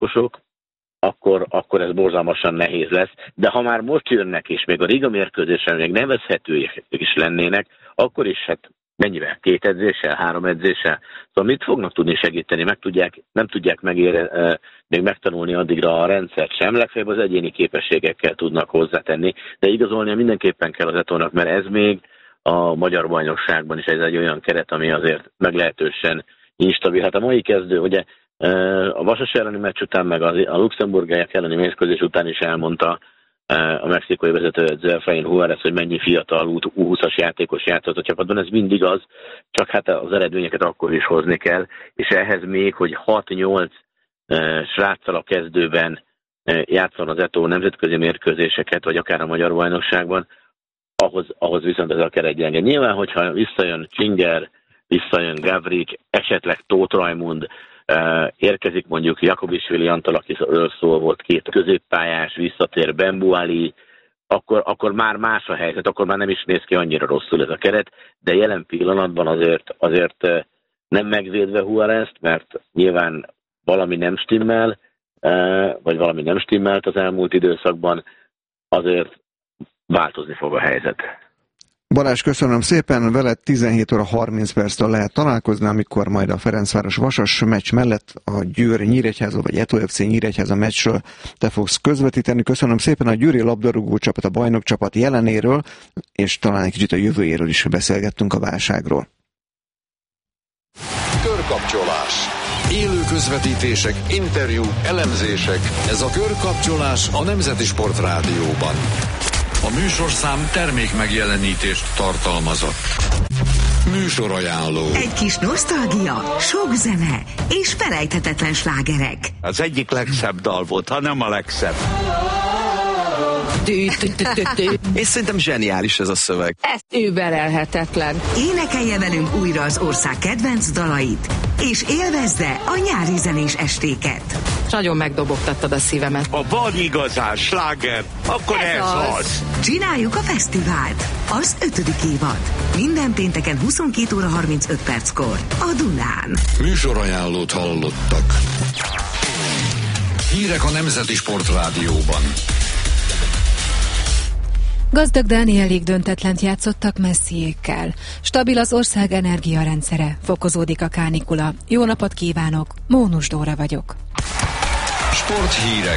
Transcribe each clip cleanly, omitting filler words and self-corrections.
akkor ez borzalmasan nehéz lesz. De ha már most jönnek, és még a Riga mérkőzésen még nevezhetőek is lennének, akkor is hát mennyivel? 2 edzéssel, 3 edzéssel? Szóval mit fognak tudni segíteni? Nem tudják még megtanulni addigra a rendszert sem, legfeljebb az egyéni képességekkel tudnak hozzátenni, de igazolnia mindenképpen kell az Etónak, mert ez még a magyar bajnokságban is egy olyan keret, ami azért meglehetősen instabil. Hát a mai kezdő, ugye a Vasas elleni meccs után, meg a luxemburgiak elleni mérkőzés után is elmondta a mexikói vezetőedző Efraín Juárez, hogy mennyi fiatal U20-as játékos játszott a csapatban, ez mindig az, csak hát az eredményeket akkor is hozni kell, és ehhez még, hogy 6-8 sráccal a kezdőben játszon az Etó nemzetközi mérkőzéseket, vagy akár a magyar bajnokságban, ahhoz viszont ez a keret gyenge. Nyilván, hogyha visszajön Csinger, visszajön Gavrik, esetleg Tóth Rajmund, érkezik mondjuk Jakobisvili Antal, akiről szó volt, 2 középpályás, visszatér Bembuali, akkor már más a helyzet, akkor már nem is néz ki annyira rosszul ez a keret, de jelen pillanatban azért nem megvédve Juárezt, mert nyilván valami nem stimmel, vagy valami nem stimmelt az elmúlt időszakban, azért változni fog a helyzet. Balázs, köszönöm szépen, veled 17 óra 30 perctől lehet találkozni, amikor majd a Ferencváros-Vasas meccs mellett a Győr-Nyíregyháza vagy Etó FC Nyíregyháza meccsről te fogsz közvetíteni. Köszönöm szépen a győri labdarúgó csapat, a bajnok csapat jelenéről, és talán egy kicsit a jövőjéről is beszélgettünk a válságról. Körkapcsolás. Élő közvetítések, interjúk, elemzések. Ez a Körkapcsolás a Nemzeti Sport Rádióban. A műsorszám termék megjelenítést tartalmazott. Műsorajánló. Egy kis nosztalgia, sok zene és felejthetetlen slágerek. Az egyik legszebb dal volt, ha nem a legszebb. És szerintem zseniális ez a szöveg. Ez überelhetetlen. Énekelje velünk újra az ország kedvenc dalait, és élvezze a nyári zenés estéket. Nagyon megdobogtattad a szívemet. Ha van igazán sláger, akkor ez az. Csináljuk a fesztivált. Az 5. évad. Minden pénteken 22 óra 35 perckor a Dunán. Műsorajánlót hallottak. Hírek a Nemzeti Sport Rádióban. Gazdag Dánielék döntetlent játszottak Messiékkel. Stabil az ország energiarendszere, fokozódik a kánikula. Jó napot kívánok, Mónus Dóra vagyok. Sporthírek.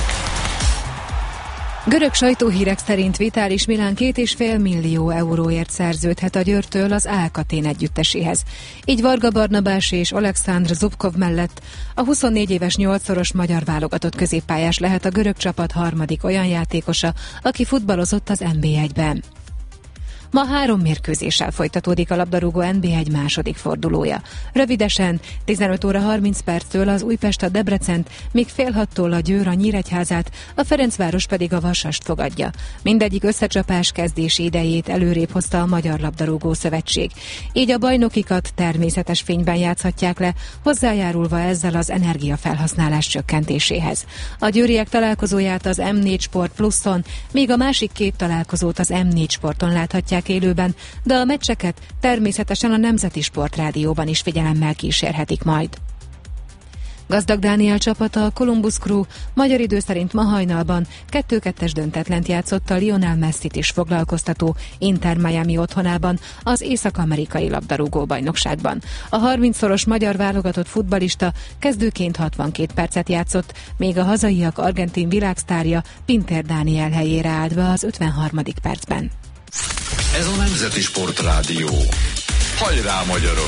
Görög sajtóhírek szerint Vitális Milán 2,5 millió euróért szerződhet a Győrtől az Alcatel együtteséhez. Így Varga Barnabás és Oleksandr Zubkov mellett a 24 éves 8-szoros magyar válogatott középpályás lehet a görög csapat harmadik olyan játékosa, aki futballozott az NB1-ben. Ma 3 mérkőzéssel folytatódik a labdarúgó NB1 második fordulója. Rövidesen 15 óra 30 perctől az Újpest a Debrecent, míg fél 6-tól a Győr a Nyíregyházát, a Ferencváros pedig a Vasast fogadja. Mindegyik összecsapás kezdési idejét előrébb hozta a Magyar Labdarúgó Szövetség. Így a bajnokikat természetes fényben játszhatják le, hozzájárulva ezzel az energiafelhasználás csökkentéséhez. A győriek találkozóját az M4 Sport Pluszon, míg a másik 2 találkozót az M4 Sporton láthatják élőben, de a meccseket természetesen a Nemzeti Sport Rádióban is figyelemmel kísérhetik majd. Gazdag Dániel csapata, a Columbus Crew magyar idő szerint ma hajnalban 2-2-es döntetlent játszott a Lionel Messit is foglalkoztató Inter Miami otthonában az észak-amerikai labdarúgó bajnokságban. A 30-szoros magyar válogatott futballista kezdőként 62 percet játszott, még a hazaiak argentin világsztárja Pinter Dániel helyére állt be az 53. percben. Ez a Nemzeti Sport Rádió. Hajrá, magyarok!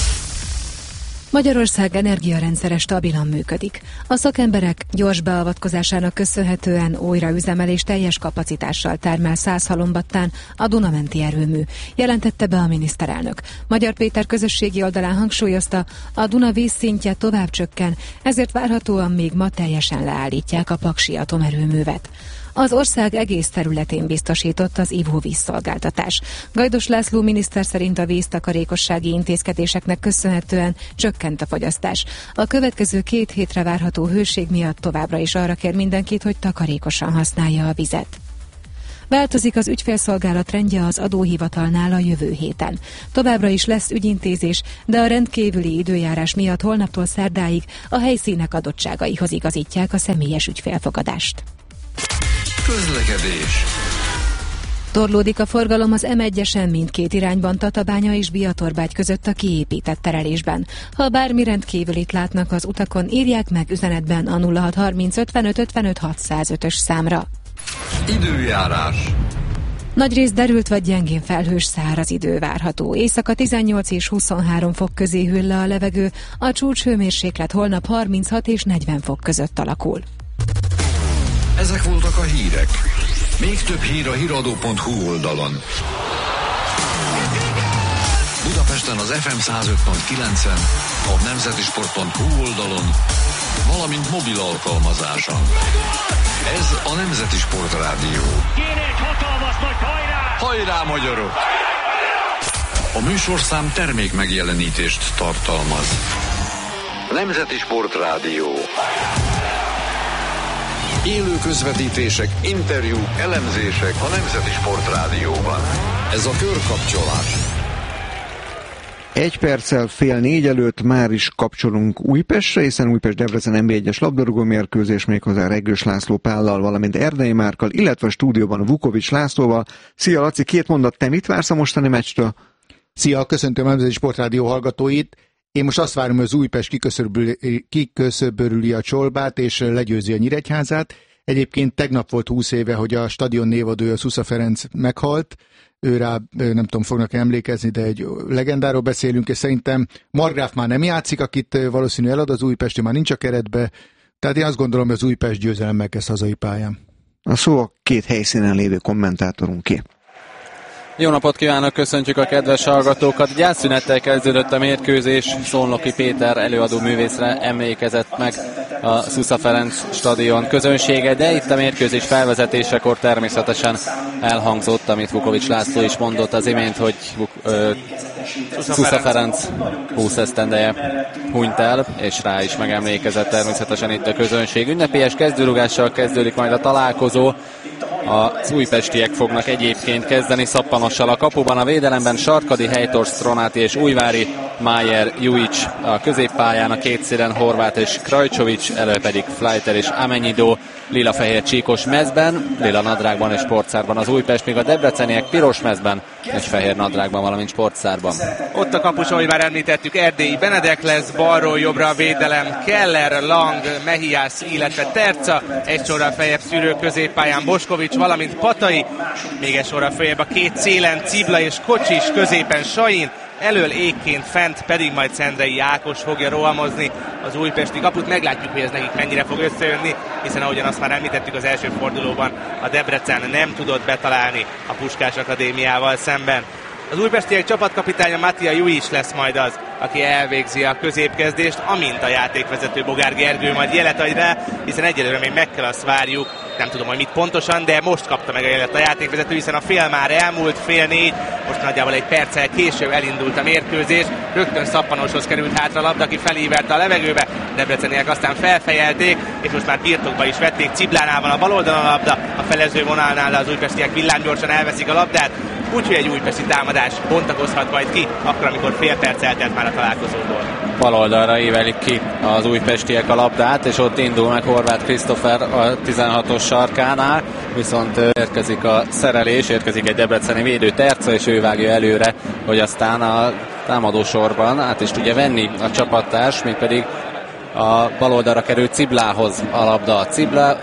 Magyarország energiarendszere stabilan működik. A szakemberek gyors beavatkozásának köszönhetően újraüzemel és teljes kapacitással termel 100 halombattán a Dunamenti erőmű, jelentette be a miniszterelnök. Magyar Péter közösségi oldalán hangsúlyozta, a Duna vízszintje tovább csökken, ezért várhatóan még ma teljesen leállítják a paksi atomerőművet. Az ország egész területén biztosított az ivóvízszolgáltatás. Gajdos László miniszter szerint a víztakarékossági intézkedéseknek köszönhetően csökkent a fogyasztás. A következő 2 hétre várható hőség miatt továbbra is arra kér mindenkit, hogy takarékosan használja a vizet. Változik az ügyfélszolgálat rendje az adóhivatalnál a jövő héten. Továbbra is lesz ügyintézés, de a rendkívüli időjárás miatt holnaptól szerdáig a helyszínek adottságaihoz igazítják a személyes ügyfélfogadást. Közlekedés. Torlódik a forgalom az M1-esen mindkét irányban Tatabánya és Biatorbágy között a kiépített terelésben. Ha bármi rendkívülit látnak az utakon, írják meg üzenetben a 0630 55 55 605-ös számra. Időjárás. Nagyrészt derült vagy gyengén felhős száraz idő várható. Éjszaka 18 és 23 fok közé hűl le a levegő, a csúcshőmérséklet holnap 36 és 40 fok között alakul. Ezek voltak a hírek. Még több hír a hiradó.hu oldalon. Budapesten az FM 105.9-en, a nemzetisport.hu oldalon, valamint mobil alkalmazáson. Ez a Nemzeti Sport Rádió. Kéne egy hatalmas nagy hajrá! Hajrá, magyarok! A műsorszám termék megjelenítést tartalmaz. Nemzeti Sport Rádió. Élő közvetítések, interjúk, elemzések a Nemzeti Sport Rádióban. Ez a körkapcsolás. 1 perccel 3:30 előtt már is kapcsolunk Újpestre, hiszen Újpest-Debrecen NB1-es labdarúgó mérkőzés méghozzá Reggős László Pállal, valamint Erdei Márkkal, illetve a stúdióban Vukovics Lászlóval. Szia Laci, 2 mondat, te mit vársz a mostani meccstől? Szia, köszöntöm a Nemzeti Sportrádió hallgatóit. Én most azt várom, hogy az Újpest kiköszöbörüli a Csolbát és legyőzi a Nyíregyházát. Egyébként tegnap volt 20 éve, hogy a stadion névadója Szusza Ferenc meghalt. Őrá nem tudom, fognak emlékezni, de egy legendáról beszélünk, és szerintem Margráf már nem játszik, akit valószínű elad az Újpest, már nincs a keretbe. Tehát én azt gondolom, hogy az Újpest győzelemmel kezd hazai pályán. A szó a 2 helyszínen lévő kommentátorunké. Jó napot kívánok, köszöntjük a kedves hallgatókat. Gyászszünettel kezdődött a mérkőzés, Szolnoki Péter előadó művészre emlékezett meg a Szusza Ferenc stadion közönsége, de itt a mérkőzés felvezetésekor természetesen elhangzott, amit Vukovics László is mondott az imént, hogy Szusza Ferenc 20 esztendeje hunyt el, és rá is megemlékezett természetesen itt a közönség. Ünnepélyes kezdőrugással kezdődik majd a találkozó. Az újpestiek fognak egyébként kezdeni szappanossal a kapuban, a védelemben Sarkadi, Helytors, Stronáti és Újvári, Májer, Juics a középpályán, a két szélen Horváth és Krajcsovics, elő pedig Fleiter és Amenyidó, lila-fehér csíkos mezben, lila nadrágban és sportszárban az Újpest, míg a debreceniek piros mezben és fehér nadrágban, valamint sportszárban. Ott a kapus, ahogy már említettük, Erdélyi Benedek lesz, balról jobbra a védelem, Keller, Lang, Mehiász, illetve Terca, egy sorral feljebb szűrő középpályán Boskovics, valamint Patai, még egy sorral feljebb a két szélen Cibla és Kocsis, középen Sain, elől égként fent pedig majd Szendrei Ákos fogja rohamozni az újpesti kaput. Meglátjuk, hogy ez nekik mennyire fog összejönni, hiszen ahogyan azt már említettük az első fordulóban, a Debrecen nem tudott betalálni a Puskás Akadémiával szemben. Az újpestiek csapatkapitánya Mattia Juics lesz majd az, aki elvégzi a középkezdést, amint a játékvezető Bogár Gergő majd jelet adj rá, hiszen egyelőre még meg kell azt várjuk, nem tudom, hogy mit pontosan, de most kapta meg a jelet a játékvezető, hiszen a fél már elmúlt, 3:30, most nagyjából egy perccel később elindult a mérkőzés, rögtön Szappanoshoz került hátra a labda, aki felíverte a levegőbe, debreceniek aztán felfejelték, és most már birtokba is vették, Ciblánál van a bal oldalon a labda, a felező vonalnál az újpestiek villámgyorsan elveszik a labdát, úgyhogy egy újpesti támadás bontakozhat majd ki, akkor, amikor fél perc eltelt már a találkozóból. Bal oldalra évelik ki az újpestiek a labdát, és ott indul meg Horváth Krisztófer a 16-os sarkánál, viszont érkezik a szerelés, érkezik egy debreceni védő, Terca, és ő vágja előre, hogy aztán a támadósorban át is tudja venni a csapattárs, mégpedig a bal oldalra került Ciblához a labda. A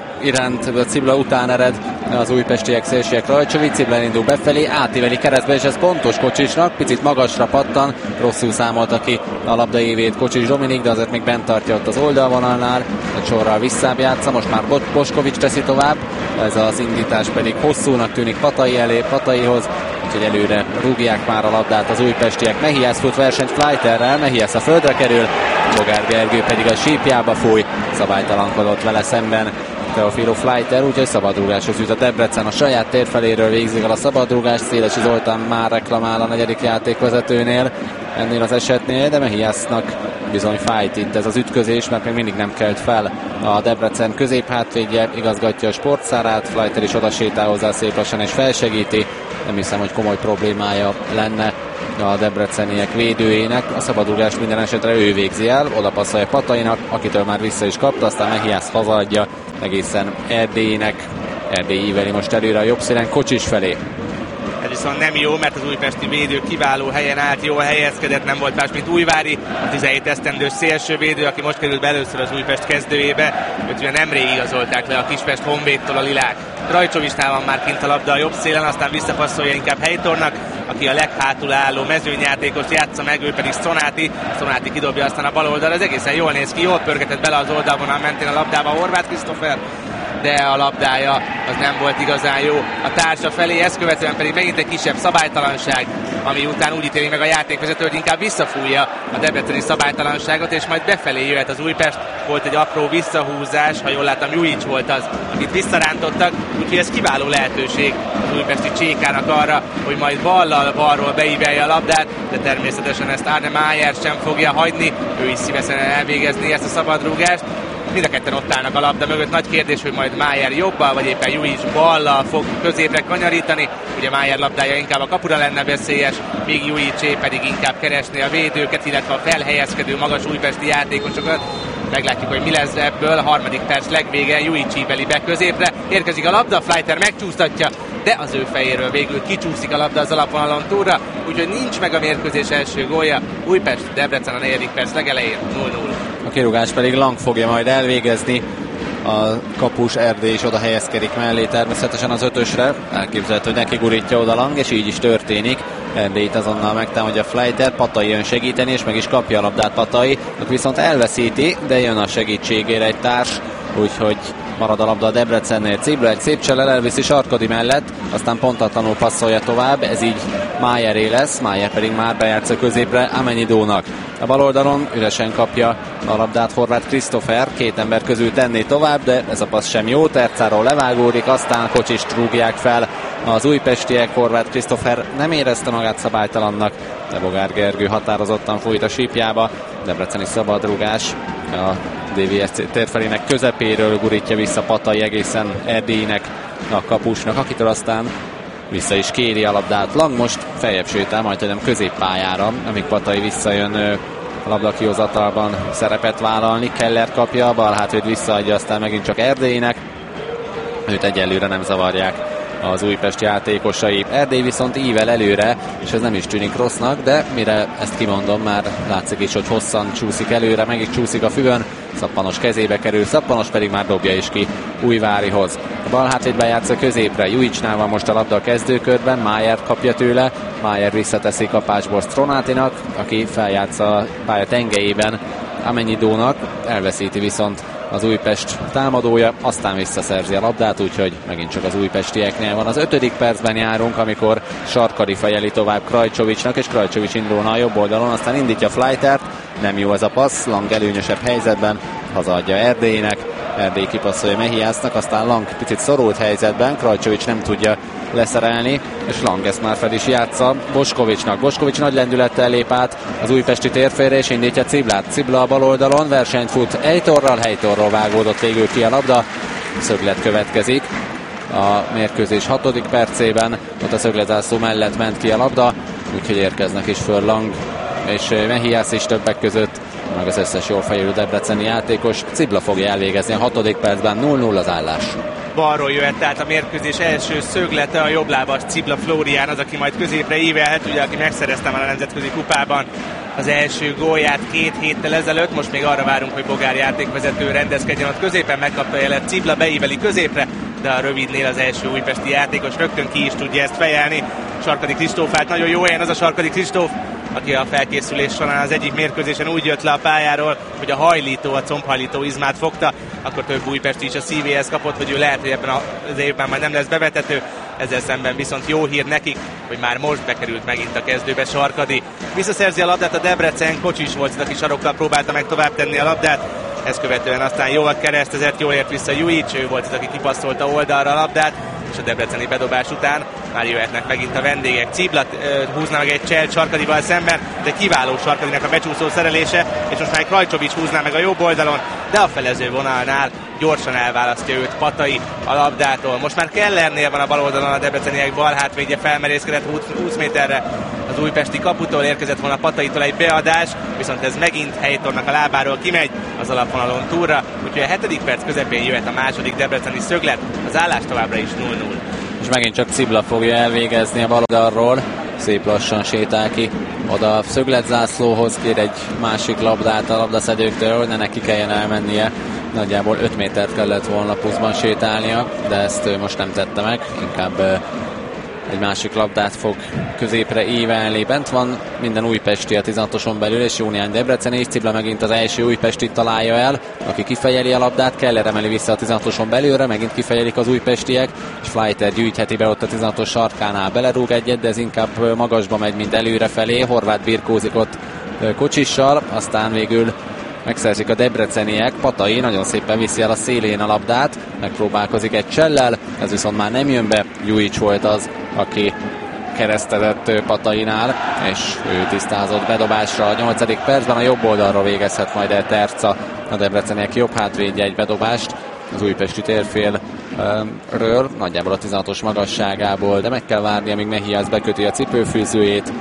Cibla után ered az újpestiek szélsőek Rajcsovics, Cibla indul befelé, átíveli keresztbe, és ez pontos Kocsicsnak, picit magasra pattan, rosszul számolta ki a labda évét Kocsics Dominik, de azért még bent tartja ott az oldalvonalnál, egy sorral visszább játsza, most már Boskovics teszi tovább, ez az indítás pedig hosszúnak tűnik Patai elé, Pataihoz, úgyhogy előre rúgják már a labdát az újpestiek. Mehiász fut versenyt Fleiterrel, Mehiász a földre kerül, Bogár Gergő pedig a sípjába fúj, szabálytalankodott vele szemben Teofilo Fleiter, úgyhogy szabadrúgáshoz jut a Debrecen. A saját térfeléről végzik el a szabadrúgást, Szélesi Zoltán már reklamál a negyedik játékvezetőnél ennél az esetnél, de Mehiásznak bizony fájt itt ez az ütközés, mert még mindig nem kelt fel a Debrecen középhátvédje, igazgatja a sportszárát, Fleiter is odasétál hozzá szép lassan és felsegíti. Nem hiszem, hogy komoly problémája lenne a debreceniek védőjének. A szabadrugást minden esetre ő végzi el, oda passzolja Patainak, akitől már vissza is kapta, aztán Mehiász hazaadja egészen Erdélynek. Erdély íveli most előre a jobb szélen Kocsis felé. Ez viszont nem jó, mert az újpesti védő kiváló helyen állt, jól helyezkedett, nem volt más, mint Újvári, a 17 esztendős szélső védő, aki most került be először az Újpest kezdőjébe. Őt ugye nemrég igazolták le a Kispest Honvédtól a lilák. Krajcsovicsnál van már kint a labda a jobb szélen, aztán visszapasszolja inkább Heitornak, aki a leghátul álló mezőnyjátékost játsza meg, ő pedig Stronáti kidobja aztán a bal oldalra, ez egészen jól néz ki, jól pörgetett bele az oldalvonal mentén a labdába Horváth Krisztófer, de a labdája az nem volt igazán jó a társa felé, ezt követően pedig megint egy kisebb szabálytalanság, ami után úgy ítéli meg a játékvezető, hogy inkább visszafújja a debreceni szabálytalanságot, és majd befelé jöhet az Újpest. Volt egy apró visszahúzás, ha jól láttam, Jujic volt az, akit visszarántottak, úgyhogy ez kiváló lehetőség az újpesti csékának arra, hogy majd balról beívelje a labdát, de természetesen ezt Arne Májer sem fogja hagyni, ő is szívesen elvégezni ezt a szabadrúgást. Mind a ketten ott állnak a labda mögött. Nagy kérdés, hogy majd Májer jobbal, vagy éppen Jujic ballal fog középre kanyarítani. Ugye Májer labdája inkább a kapura lenne veszélyes, míg Jujicé pedig inkább keresné a védőket, illetve a felhelyezkedő magas újpesti játékosokat. Meglátjuk, hogy mi lesz ebből. A harmadik perc legvége, Jujic íveli be középre. Érkezik a labda, Fleiter megcsúsztatja, de az ő fejéről végül kicsúszik a labda az alapvonalon túlra, úgyhogy nincs meg a mérkőzés első gólja. Újpest Debrecen a 4. perc legelején 0-0. A kirúgás pedig Lang fogja majd elvégezni. A kapus Erdély is oda helyezkedik mellé természetesen az 5-ösre. Elképzelhető, hogy neki gurítja oda Lang, és így is történik. Erdélyt azonnal megtámadja Fleiter, Patai jön segíteni, és meg is kapja a labdát Patai, viszont elveszíti, de jön a segítségére egy társ, úgyhogy marad a labda a Debrecennél. Cibla egy szép cselel elviszi Sarkadi mellett, aztán pontatlanul passzolja tovább, ez így Májeré lesz, Májer pedig már bejátsza középre Amenidónak. A bal oldalon üresen kapja a labdát Horváth Krisztófer, két ember közül tenné tovább, de ez a passz sem jó, Tercáról levágódik, aztán Kocsist rúgják fel az újpestiek. Horváth Krisztófer nem érezte magát szabálytalannak, de Bogár Gergő határozottan fújt a sípjába. Debreceni szabadrugás a DVSC térfelének közepéről gurítja vissza Patai egészen Erdélynek, a kapusnak, akitől aztán vissza is kéri a labdát. Lang most feljebb sétál, majdnem középpályára, amíg Patai visszajön a labda kihozatalban szerepet vállalni. Keller kapja, a bal hátvéd visszaadja, aztán megint csak Erdélynek. Őt egyelőre nem zavarják az Újpest játékosai. Erdély viszont ível előre, és ez nem is tűnik rossznak, de mire ezt kimondom, már látszik is, hogy hosszan csúszik előre, meg is csúszik a füvön, Szappanos kezébe kerül, Szappanos pedig már dobja is ki Újvárihoz. A bal hátvédben játszik középre, Jujicnál van most a labda a kezdőkörben, Májer kapja tőle, Májer visszateszi kapásból Stronátinak, aki feljátsza a pálya tengelyében Amenidónak, elveszíti viszont az Újpest támadója, aztán visszaszerzi a labdát, úgyhogy megint csak az újpestieknél van. Az 5. percben járunk, amikor Sarkadi fejeli tovább Krajcsovicsnak, és Krajcsovics indulna a jobb oldalon, aztán indítja Fleitert, nem jó ez a passz, Lang előnyösebb helyzetben, hazaadja Erdélynek, Erdély kipasszolja Mehiásznak, aztán Lang picit szorult helyzetben, Krajcsovics nem tudja leszerelni, és Lang ezt már fel is játsza Boskovicsnak. Boskovics nagy lendülettel lép át az újpesti térfélre, és indítja Ciblát. Cibla a bal oldalon, versenyt fut Heitorról vágódott végül ki a labda, szöglet következik a mérkőzés 6. percében, ott a szögletzászló mellett ment ki a labda, úgyhogy érkeznek is föl Lang és Mehiász is többek között, meg az összes jól fejlődő debreceni játékos. Cibla fogja elvégezni a 6. percben, 0-0 az állás. Balról jöhet át a mérkőzés első szöglete, a jobblábas Cibla Flórián az, aki majd középre ívelhet, ugye aki megszerezte már a nemzetközi kupában az első gólját 2 héttel ezelőtt, most még arra várunk, hogy Bogár játékvezető rendezkedjen ott középen, megkapta a jelet, Cibla beíveli középre, de a rövidnél az első újpesti játékos rögtön ki is tudja ezt fejelni. Sarkadi Kristóf állt nagyon jó helyen, az a Sarkadi Kristóf, aki a felkészülés során az egyik mérkőzésen úgy jött le a pályáról, hogy a hajlító, a combhajlító izmát fogta, akkor több újpesti is a szívéhez kapott, hogy ő lehet, hogy ebben az évben már nem lesz bevetető. Ezzel szemben viszont jó hír nekik, hogy már most bekerült megint a kezdőbe Sarkadi. Visszaszerzi a labdát a Debrecen, Kocsis volt, aki sarokkal próbálta meg tovább tenni a labdát. Ezt követően aztán jól keresztezett, jól ért vissza Jujic, ő volt az, aki kipasszolta oldalra a labdát, és a debreceni bedobás után már jöhetnek megint a vendégek. Cibla húzna meg egy cselt Sarkadival szemben, de kiváló Sarkadinak a becsúszó szerelése, és most már Krajcsovics húzná meg a jobb oldalon, de a felező vonalnál gyorsan elválasztja őt Patai a labdától. Most már Kellernél van a bal oldalon a debreceniek bal hátvédje, felmerészkedett 20 méterre az újpesti kaputól, érkezett volna Pataitól egy beadás, viszont ez megint Heitornak a lábáról kimegy az alapvonalon túlra, úgyhogy a 7. perc közepén jöhet a második debreceni szöglet, az állás továbbra is 0-0. És megint csak Cibla fogja elvégezni a bal oldalról, szép lassan sétál ki oda a szögletzászlóhoz, kér egy másik labdát a labdaszedőktől, hogy ne neki kelljen elmennie. Nagyjából 5 métert kellett volna pluszban sétálnia, de ezt most nem tette meg, inkább egy másik labdát fog középre ívelni. Bent van minden újpesti a 16-oson belül, és jó néhány debreceni, és Cibla megint az első újpestit találja el, aki kifejeli a labdát, Keller emeli vissza a 16-oson belülre, megint kifejelik az újpestiek, és Fleiter gyűjtheti be ott a 16-os sarkánál, belerúg egyet, de ez inkább magasba megy, mint előre felé. Horváth birkózik ott Kocsissal, aztán végül megszerzik a debreceniek, Patai nagyon szépen viszi el a szélén a labdát, megpróbálkozik egy csellel, ez viszont már nem jön be, Gyujics volt az, aki keresztezett Patainál, és ő tisztázott bedobásra a 8. percben, a jobb oldalra végezhet majd el Terca, a debreceniek jobb hátvédje egy bedobást az újpesti térfélről, nagyjából a 16-os magasságából, de meg kell várni, amíg Mehiász beköti a cipőfűzőjét,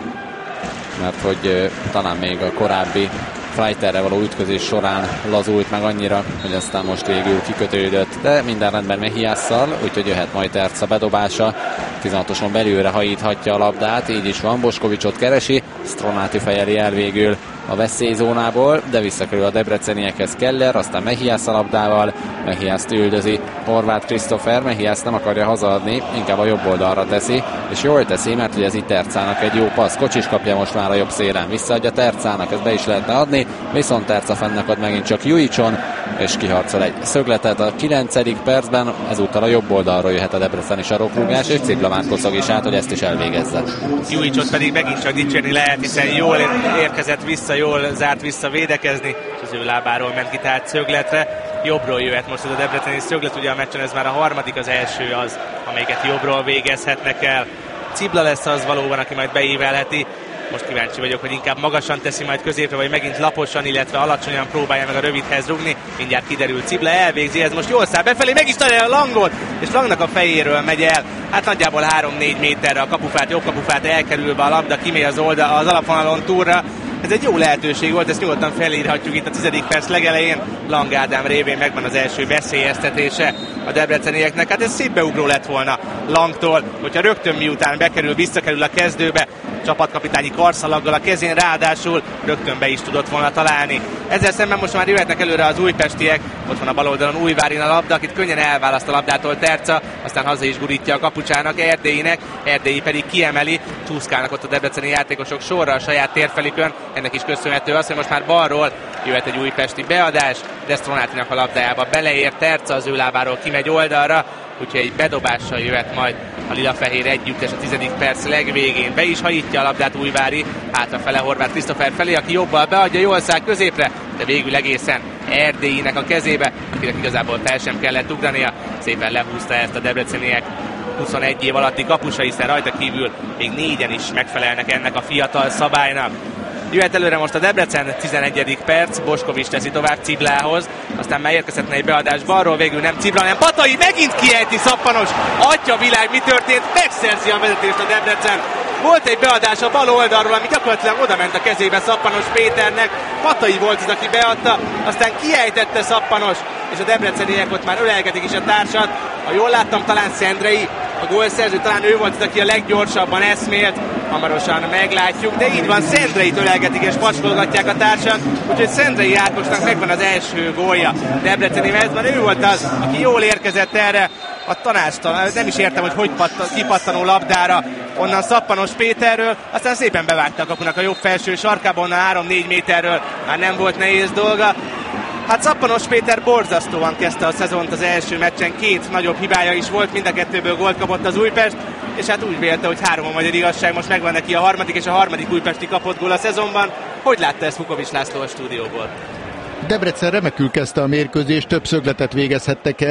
mert hogy talán még a korábbi Fleiterre való ütközés során lazult meg annyira, hogy aztán most végül kikötődött, de minden rendben Mehiásszal, úgyhogy jöhet majd Terca bedobása, 16-oson belülre hajíthatja a labdát, így is van, Boskovicsot keresi, Stronati fejeli el végül a veszélyzónából, de visszakerül a debreceniekhez Keller, aztán Mehiász a labdával, Mehiászt üldözi Horváth Christopher, Mehiász nem akarja hazaadni, inkább a jobb oldalra teszi, és jól teszi, mert ugye ez itt Tercának egy jó passz, Kocsis kapja most már a jobb szélen, visszaadja Tercának, ezt be is lehetne adni, viszont Terca fennakad megint csak Gyujicson, és kiharcol egy szögletet a 9. percben, ezúttal a jobb oldalról jöhet a debreceni sarokrúgás, és Cibla már kocog is át, hogy ezt is elvégezze. Gyujicsot pedig megint csak dicsérni lehet, hiszen jól érkezett vissza, jól zárt vissza védekezni, és az ő lábáról ment ki tehát szögletre. Jobbról jöhet most ez a debreceni szöglet, ugye a meccsen ez már a harmadik, az első az, amelyiket jobbról végezhetnek el. Cibla lesz az valóban, aki majd beívelheti. Most kíváncsi vagyok, hogy inkább magasan teszi majd középre, vagy megint laposan, illetve alacsonyan próbálja meg a rövidhez rugni. Mindjárt kiderül, Cibla elvégzi, ez most jól száll befelé, meg is találja a Langot, és Langnak a fejéről megy el. Hát nagyjából 3-4 méterre a kapufát, jobb kapufát elkerülve a labda, kimegy az alapvonalon túlra. Ez egy jó lehetőség volt, ezt nyugodtan felírhatjuk itt a 10. perc legelején. Lang Ádám révén megvan az első veszélyeztetése a debrecenieknek. Hát ez szép beugró lett volna Langtól, hogyha rögtön miután visszakerül a kezdőbe, csapatkapitányi karszalaggal a kezén, ráadásul rögtön be is tudott volna találni. Ezzel szemben most már jöhetnek előre az újpestiek, ott van a bal oldalon Újvárin a labda, akit könnyen elválaszt a labdától Terca, aztán haza is gurítja a kapucsának Erdélyinek, Erdélyi pedig kiemeli, csúszkálnak ott a debreceni játékosok sorra a saját térfelükön, ennek is köszönhető az, hogy most már balról jöhet egy újpesti beadás, de Stronatinak a labdájába beleér, Terca az ő lábáról kimegy oldalra, úgyhogy egy bedobással jöhet majd a lila-fehér együttes a 10. perc legvégén. Be is hajítja a labdát Újvári, hátrafele Horváth Christopher felé, aki jobbal beadja, jól száll középre, de végül egészen Erdélyinek a kezébe, akinek igazából fel sem kellett ugrania, szépen lehúzta ezt a debreceniek 21 év alatti kapusa, hiszen rajta kívül még 4-en is megfelelnek ennek a fiatal szabálynak. Jöhet előre most a Debrecen, 11. perc, Boskovics teszi tovább Ciblához, aztán már érkezhetne egy beadás balról, végül nem Cibla, hanem Patai, megint kiejti Szappanos, atya világ, mi történt, megszerzi a vezetést a Debrecen. Volt egy beadás a bal oldalról, ami gyakorlatilag oda ment a kezébe Szappanos Péternek, Patai volt az, aki beadta, aztán kiejtette Szappanos, és a debreceniek ott már ölelgetik is a társat. Ha jól láttam, talán Szendrei, a gólszerző, talán ő volt az, aki a leggyorsabban eszmélt, hamarosan meglátjuk, de így van, Szendreit ölelgetik és paskolgatják a társat, úgyhogy Szendrei Ákosnak megvan az első gólja debreceni mezben, ő volt az, aki jól érkezett erre a tanácstalan, nem is értem, hogy kipattanó labdára onnan Szappanos Péterről, aztán szépen bevágta a kapunak a jobb felső sarkába, onnan 3-4 méterről már nem volt nehéz dolga. Hát Szappanos Péter borzasztóan kezdte a szezont az első meccsen, 2 nagyobb hibája is volt, mind a 2-ből gólt kapott az Újpest, és hát úgy vélte, hogy 3 a magyar igazság, most megvan neki a harmadik és a harmadik újpesti kapott gól a szezonban. Hogy látta ezt Vukovics László a stúdióból? Debrecen remekül kezdte a mérkőzést, több szögletet végezhettek el,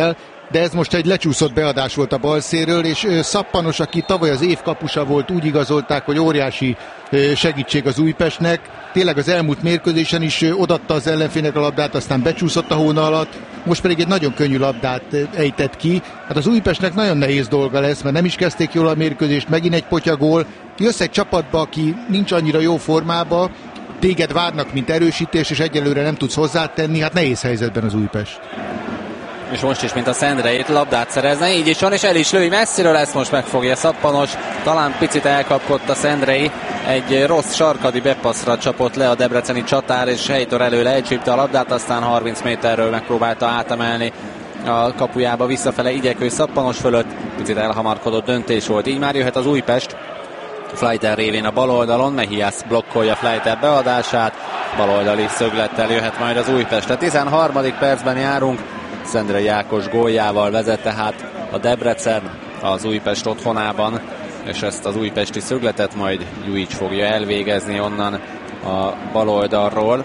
de ez most egy lecsúszott beadás volt a balszéről, és Szappanos, aki tavaly az év kapusa volt, úgy igazolták, hogy óriási segítség az Újpestnek. Tényleg az elmúlt mérkőzésen is odatta az ellenfének a labdát, aztán becsúszott a hóna alatt, most pedig egy nagyon könnyű labdát ejtett ki. Hát az Újpestnek nagyon nehéz dolga lesz, mert nem is kezdték jól a mérkőzést, megint egy potyagól. Jössz egy csapatba, aki nincs annyira jó formában, téged várnak, mint erősítés, és egyelőre nem tudsz hozzátenni, hát nehéz helyzetben az Újpest. És most is, mint a Szendreit, labdát szerezne, így is van, és el is lői messziről, ezt most megfogja Szappanos. Talán picit elkapkodott a Szendrei, egy rossz sarkadi bepasszra csapott le a debreceni csatár, és Heitor előle elcsípte a labdát, aztán 30 méterről megpróbálta átemelni a kapujába visszafele igyekvő Szappanos fölött. Picit elhamarkodott döntés volt, így már jöhet az Újpest. Fleiter révén a bal oldalon, Mehias blokkolja Fleiter beadását, baloldali szöglettel jöhet majd az Újpest. A 13. percben járunk, Szendrei Ákos góljával vezet tehát a Debrecen az Újpest otthonában, és ezt az újpesti szögletet majd Gyujics fogja elvégezni onnan a bal oldalról.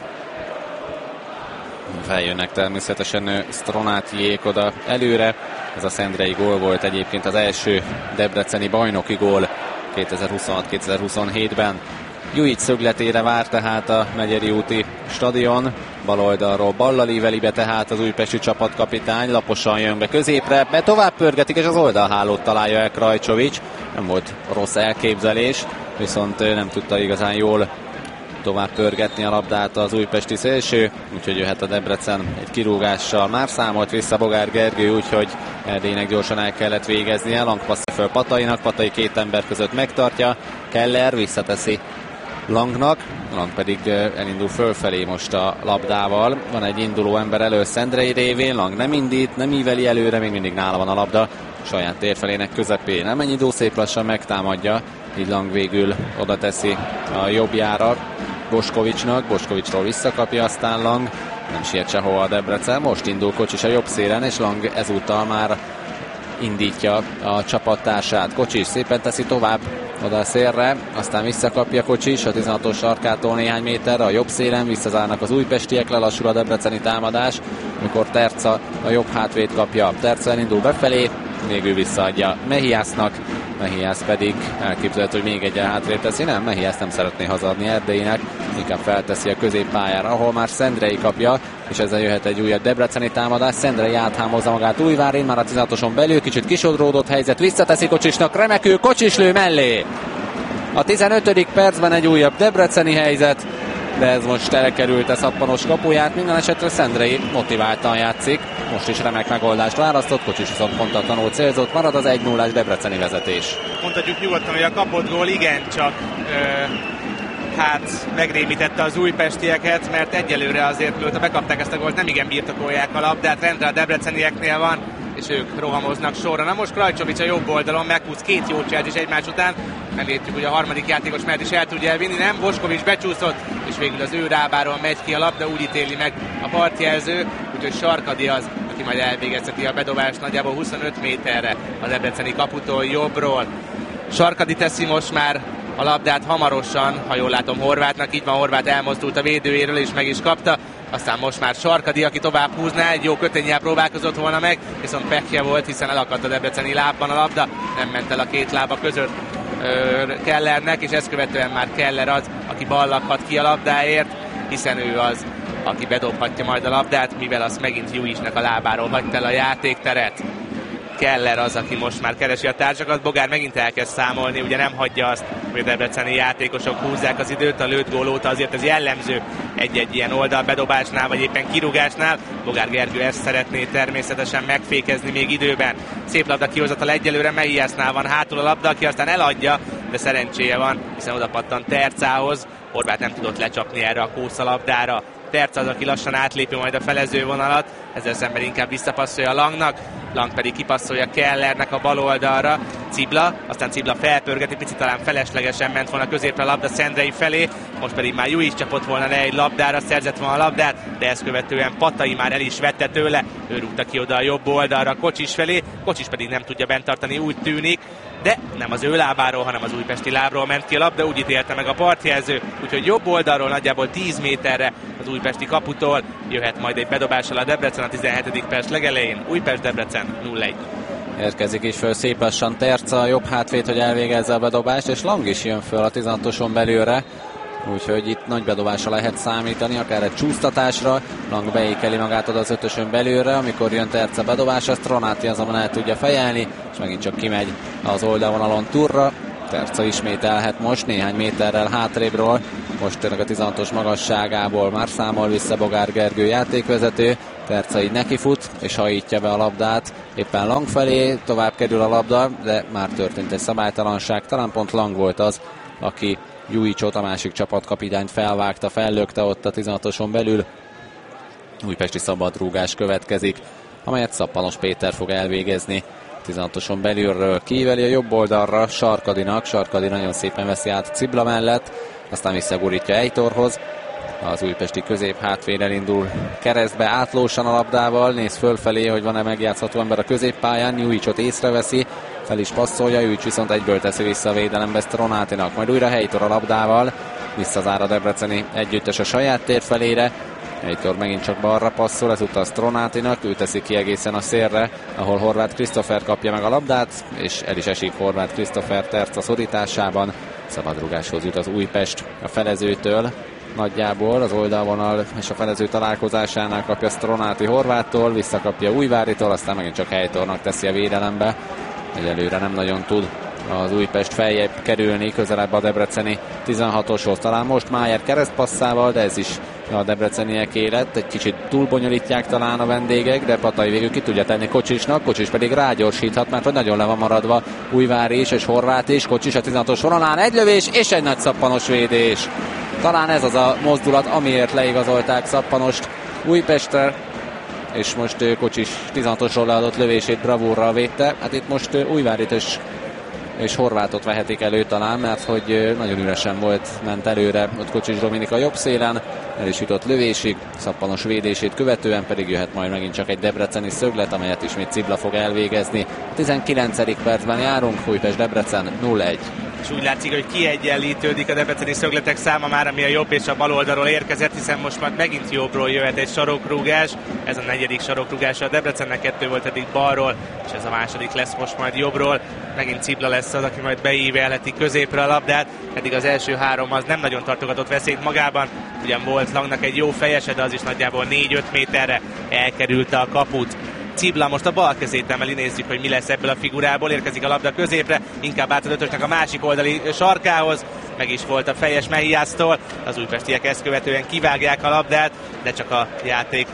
Feljönnek természetesen Stronatiék oda előre. Ez a szendrei gól volt egyébként az első debreceni bajnoki gól 2026-2027-ben. Gyujics szögletére vár tehát a Megyeri úti stadion. Bal oldalról ballal íveli be tehát az újpesti csapatkapitány. Laposan jön be középre, be tovább pörgetik, és az oldalhálót találja el Krajcsovics. Nem volt rossz elképzelés, viszont nem tudta igazán jól tovább pörgetni a labdát az újpesti szélső, úgyhogy jöhet a Debrecen egy kirúgással. Már számolt vissza Bogár Gergő, úgyhogy Erdélynek gyorsan el kellett végeznie. Lang passzol föl Patainak, Patai két ember között megtartja, Keller visszateszi Langnak, Lang pedig elindul fölfelé most a labdával. Van egy induló ember elő Szendrei révén, Lang nem indít, nem íveli előre, még mindig nála van a labda, saját térfelének közepén. Nem ennyi szép lassan megtámadja, így Lang végül oda teszi a jobbjára Boskovicsnak, Boskovicsról visszakapja, aztán Lang, nem siet sehova a Debrecen, most indul Kocsis a jobb szélen, és Lang ezúttal már indítja a csapattársát. Kocsis szépen teszi tovább oda a szélre, aztán visszakapja Kocsis a 16-os sarkától néhány méterre, a jobb szélen visszazárnak az újpestiek, lelassul a debreceni támadás, amikor Terca a jobb hátvét kapja. Terca elindul befelé, végül visszaadja Mehiasnak, Mehias pedig elképzelhető, hogy még egyen hátrébb teszi. Nem, Mehias nem szeretné hazaadni Erdélynek, inkább felteszi a középpályára, ahol már Szendrei kapja, és ezzel jöhet egy újabb debreceni támadás. Szendrei áthámozza magát Újvárin, már a 16-oson belül, kicsit kisodródott helyzet, visszateszi Kocsisnak, remekül, Kocsis lő mellé! A 15. percben egy újabb debreceni helyzet, de ez most elkerült a Szappanos kapuját, minden esetre Szendrei motiváltan játszik, most is remek megoldást választott, Kocsis viszont pontatlanul célzott, marad az 1-0-ás debreceni vezetés. Mondhatjuk nyugodtan, hogy a kapott gól igencsak megrémítette az újpestieket, mert egyelőre azért, mióta bekapták ezt a gólt, nem igen birtokolják a labdát, rendre a debrecenieknél van, és ők rohamoznak sorra. Na most Krajcsovics a jobb oldalon meghúz két jó cselt is egymás után. Megértjük, hogy a harmadik játékos mert is el tudja elvinni. Nem, Boskovics becsúszott, és végül az ő rábáról megy ki a labda, úgy ítéli meg a partjelző, úgyhogy Sarkadi az, aki majd elvégezheti a bedobást nagyjából 25 méterre a debreceni kaputól jobbról. Sarkadi teszi most már a labdát hamarosan, ha jól látom Horvátnak, így van, Horvát elmozdult a védőjéről és meg is kapta. Aztán most már Sarkadi, aki tovább húzná, egy jó köténnyel próbálkozott volna meg, viszont pekje volt, hiszen elakadt a debreceni lábban a labda, nem ment el a két lába között Kellernek, és ezt követően már Keller az, aki ballakhat ki a labdáért, hiszen ő az, aki bedobhatja majd a labdát, mivel azt megint Gyujicsnak a lábáról hagyta el a játékteret. Keller az, aki most már keresi a társakat, Bogár megint elkezd számolni, ugye nem hagyja azt, hogy a debreceni játékosok húzzák az időt, a lőtt gól óta azért ez jellemző egy-egy ilyen oldalbedobásnál, vagy éppen kirúgásnál. Bogár Gergő ezt szeretné természetesen megfékezni még időben. Szép labda kihozatal egyelőre, Mehiasnál van hátul a labda, aki aztán eladja, de szerencséje van, hiszen oda pattant Tercához. Horváth nem tudott lecsapni erre a kószalabdára. Terca az, aki lassan átlépi majd a felező vonalat, ezzel szemben inkább visszapasszolja Langnak, Lang pedig kipasszolja Kellernek a bal oldalra. Cibla, aztán Cibla felpörgeti, picit talán feleslegesen ment volna középre a labda Szendrei felé, most pedig már Juic csapott volna le egy labdára, szerzett volna a labdát, de ezt követően Patai már el is vette tőle, ő rúgta ki oda a jobb oldalra Kocsis felé, Kocsis pedig nem tudja bent tartani, úgy tűnik, de nem az ő lábáról, hanem az újpesti lábról ment ki a labda, úgy ítélte meg a partjelző, úgyhogy jobb oldalról nagyjából 10 méterre az újpesti kaputól jöhet majd egy bedobással a Debrecen a 17. perc legelején. Újpest-Debrecen 0-1. Érkezik is föl szép lassan Terca, a jobb hátvéd, hogy elvégezze a bedobást, és Lang is jön föl a 16-oson belőle, úgyhogy itt nagy bedobásra lehet számítani, akár egy csúsztatásra. Lang beékeli magát oda az 5-ösön belőle, amikor jön Terca bedobás, azt Ronáti azonban el tudja fejelni, és megint csak kimegy az oldalvonalon Turra. Terca ismételhet most néhány méterrel hátrébről, most tényleg a 16-os magasságából már számol vissza Bogár Gergő játékvezető. Terca így nekifut, és hajítja be a labdát éppen Lang felé, tovább kerül a labda, de már történt egy szabálytalanság, talán pont Lang volt az, aki Juicot, a másik csapatkapitányt felvágta, fellökte ott a 16-oson belül. Újpesti szabadrúgás következik, amelyet Szappanos Péter fog elvégezni. 16-oson belülről kíveli a jobb oldalra Sarkadinak, Sarkadi nagyon szépen veszi át Cibla mellett, aztán visszagurítja Eitorhoz. Az újpesti közép hátvéd elindul keresztbe átlósan a labdával, néz fölfelé, hogy van-e megjátszható ember a középpályán, Juicot észreveszi, fel is passzolja, Juic viszont egyből teszi vissza a védelembe ezt Ronátinak, majd újra Heitor a labdával, visszazár a debreceni együttes a saját tér felére, Heitor megint csak balra passzol, ezúttal Ronátinak, ő teszi ki egészen a szélre, ahol Horváth Krisztófer kapja meg a labdát, és el is esik Horváth Krisztófer Terca szorításában, szabadrugáshoz jut az Újpest a felezőtől. Nagyjából az oldalvonal és a felező találkozásánál kapja Ronáti Horváttól, visszakapja Újváritól, aztán megint csak Heitornak teszi a védelembe. Egyelőre nem nagyon tud az Újpest feljebb kerülni, közelebb a debreceni 16-oshoz. Talán most Májer keresztpasszával, de ez is a debreceniek élet. Egy kicsit túlbonyolítják talán a vendégek, de Patai végül ki tudja tenni Kocsisnak, Kocsis pedig rágyorsíthat, mert hogy nagyon le van maradva Újvári is és Horváth is. Kocsis a 16-os vonalán, egy lövés és egy nagy Szappanos védés. Talán ez az a mozdulat, amiért leigazolták Szappanost Újpestre, és most Kocsis 16-osról leadott lövését bravúrral védte. Hát itt most Újvárit és Horvátot vehetik elő talán, mert hogy nagyon üresen volt, ment előre ott Kocsis Dominika jobb szélen, el is jutott lövésig, Szappanos védését követően pedig jöhet majd megint csak egy debreceni szöglet, amelyet ismét Cibla fog elvégezni. A 19. percben járunk, Újpest-Debrecen 0-1. És úgy látszik, hogy kiegyenlítődik a debreceni szögletek száma már, ami a jobb és a bal oldalról érkezett, hiszen most már megint jobbról jöhet egy sarokrúgás. Ez a 4. sarokrúgása a Debrecennek, 2 volt eddig balról, és ez a második lesz most majd jobbról. Megint Cibla lesz az, aki majd beívelheti középre a labdát. Eddig az első 3 az nem nagyon tartogatott veszélyt magában. Ugyan volt Langnak egy jó fejese, de az is nagyjából 4-5 méterre elkerülte a kaput. Cibla most a bal kezét emeli, nézzük, hogy mi lesz ebből a figurából. Érkezik a labda középre, inkább át az 5-ösnek a másik oldali sarkához. Meg is volt a fejes Mehiásztól. Az újpestiek ezt követően kivágják a labdát, de csak a játék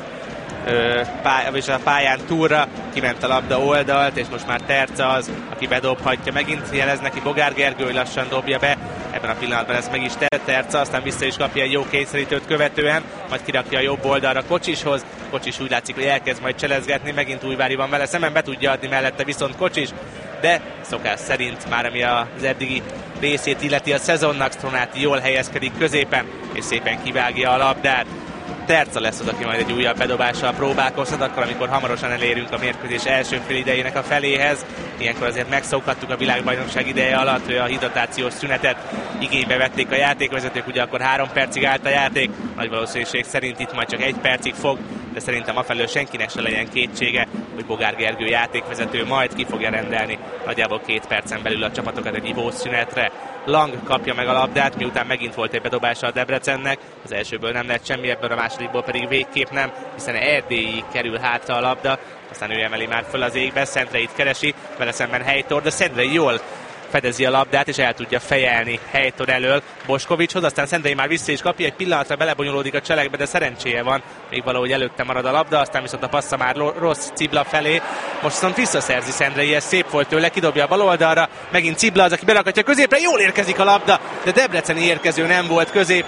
és a pályán túlra kiment a labda oldalt, és most már Terca az, aki bedobhatja. Megint jelez neki Bogár Gergő, hogy lassan dobja be. Ebben a pillanatban ezt meg is tett Terca, aztán vissza is kapja egy jó kényszerítőt követően, majd kirakja a jobb oldalra Kocsishoz. Kocsis úgy látszik, hogy elkezd majd cselezgetni, megint Újvári van vele szemben, be tudja adni mellette viszont Kocsis, de szokás szerint már ami az eddigi részét illeti a szezonnak, Ronáti jól helyezkedik középen, és szépen kivágja a labdát. Terca lesz az, aki majd egy újabb bedobással próbálkozhat, akkor amikor hamarosan elérünk a mérkőzés első félidejének a feléhez. Ilyenkor azért megszokhattuk a világbajnokság ideje alatt, hogy a hidratációs szünetet igénybe vették a játékvezetők, ugye akkor 3 percig állt a játék, nagy valószínűség szerint itt majd csak 1 percig fog, de szerintem afelől senkinek se legyen kétsége, hogy Bogár Gergő játékvezető majd ki fogja rendelni nagyjából 2 percen belül a csapatokat egy ivószünetre. Lang kapja meg a labdát, miután megint volt egy bedobása a Debrecennek, az elsőből nem lett semmi, ebből a másodikból pedig végképp nem, hiszen Erdélyi kerül hátra a labda, aztán ő emeli már föl az égbe, Szendreit keresi, vele szemben Heitor, de Szendrei jól fedezi a labdát, és el tudja fejelni Heitor elől Boskovicshoz, aztán Szendrei már vissza is kapja, egy pillanatra belebonyolódik a cselekbe, de szerencséje van, még valahogy előtte marad a labda, aztán viszont a passza már rossz Cibla felé, most viszont visszaszerzi Szendrei, ez szép volt tőle, kidobja a bal oldalra, megint Cibla az, aki berakatja középre, jól érkezik a labda, de debreceni érkező nem volt középen,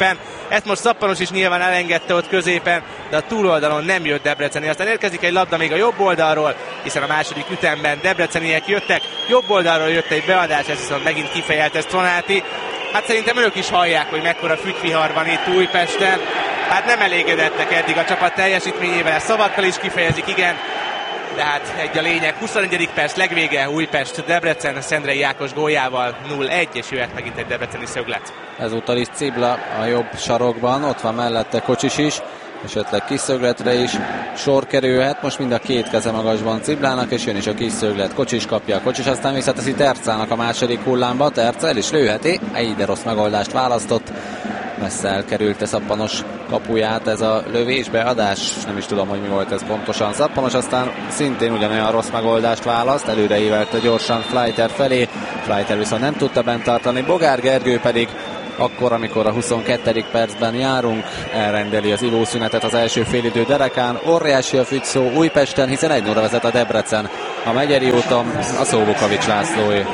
Ezt most Szappanos is nyilván elengedte ott középen, de a túloldalon nem jött Debreceni. Aztán érkezik egy labda még a jobb oldalról, hiszen a második ütemben debreceniek jöttek. Jobb oldalról jött egy beadás, ez viszont megint kifejelte Stronáti. Hát szerintem önök is hallják, hogy mekkora fügyvihar van itt Újpesten. Hát nem elégedettek eddig a csapat teljesítményével, szavakkal is kifejezik, igen. De hát egy a lényeg, 21. perc legvége, Újpest, Debrecen, Szendrei Ákos góljával 0-1, és jöhet megint egy debreceni szöglet. Ezúttal is Cibla a jobb sarokban, ott van mellette Kocsis is, esetleg kis szögletre is sor kerülhet. Most mind a két keze magasban Ciblának, és jön is a kis szöglet. Kocsis kapja, Kocsis aztán visszateszi Tercának a második hullámba, Terca el is lőheti, de rossz megoldást választott. Messze elkerülte Szappanos kapuját ez a lövésbeadás, nem is tudom, hogy mi volt ez pontosan. Szappanos aztán szintén ugyanolyan rossz megoldást választ, előre ívelte gyorsan Fleiter felé, Fleiter viszont nem tudta bent tartani, Bogár Gergő pedig akkor, amikor a 22. percben járunk, elrendeli az ivószünetet az első félidő derekán. Óriási a fügyszó Újpesten, hiszen 1-0-ra vezet a Debrecen. A Megyeri úton a szó Vukovics Lászlóé.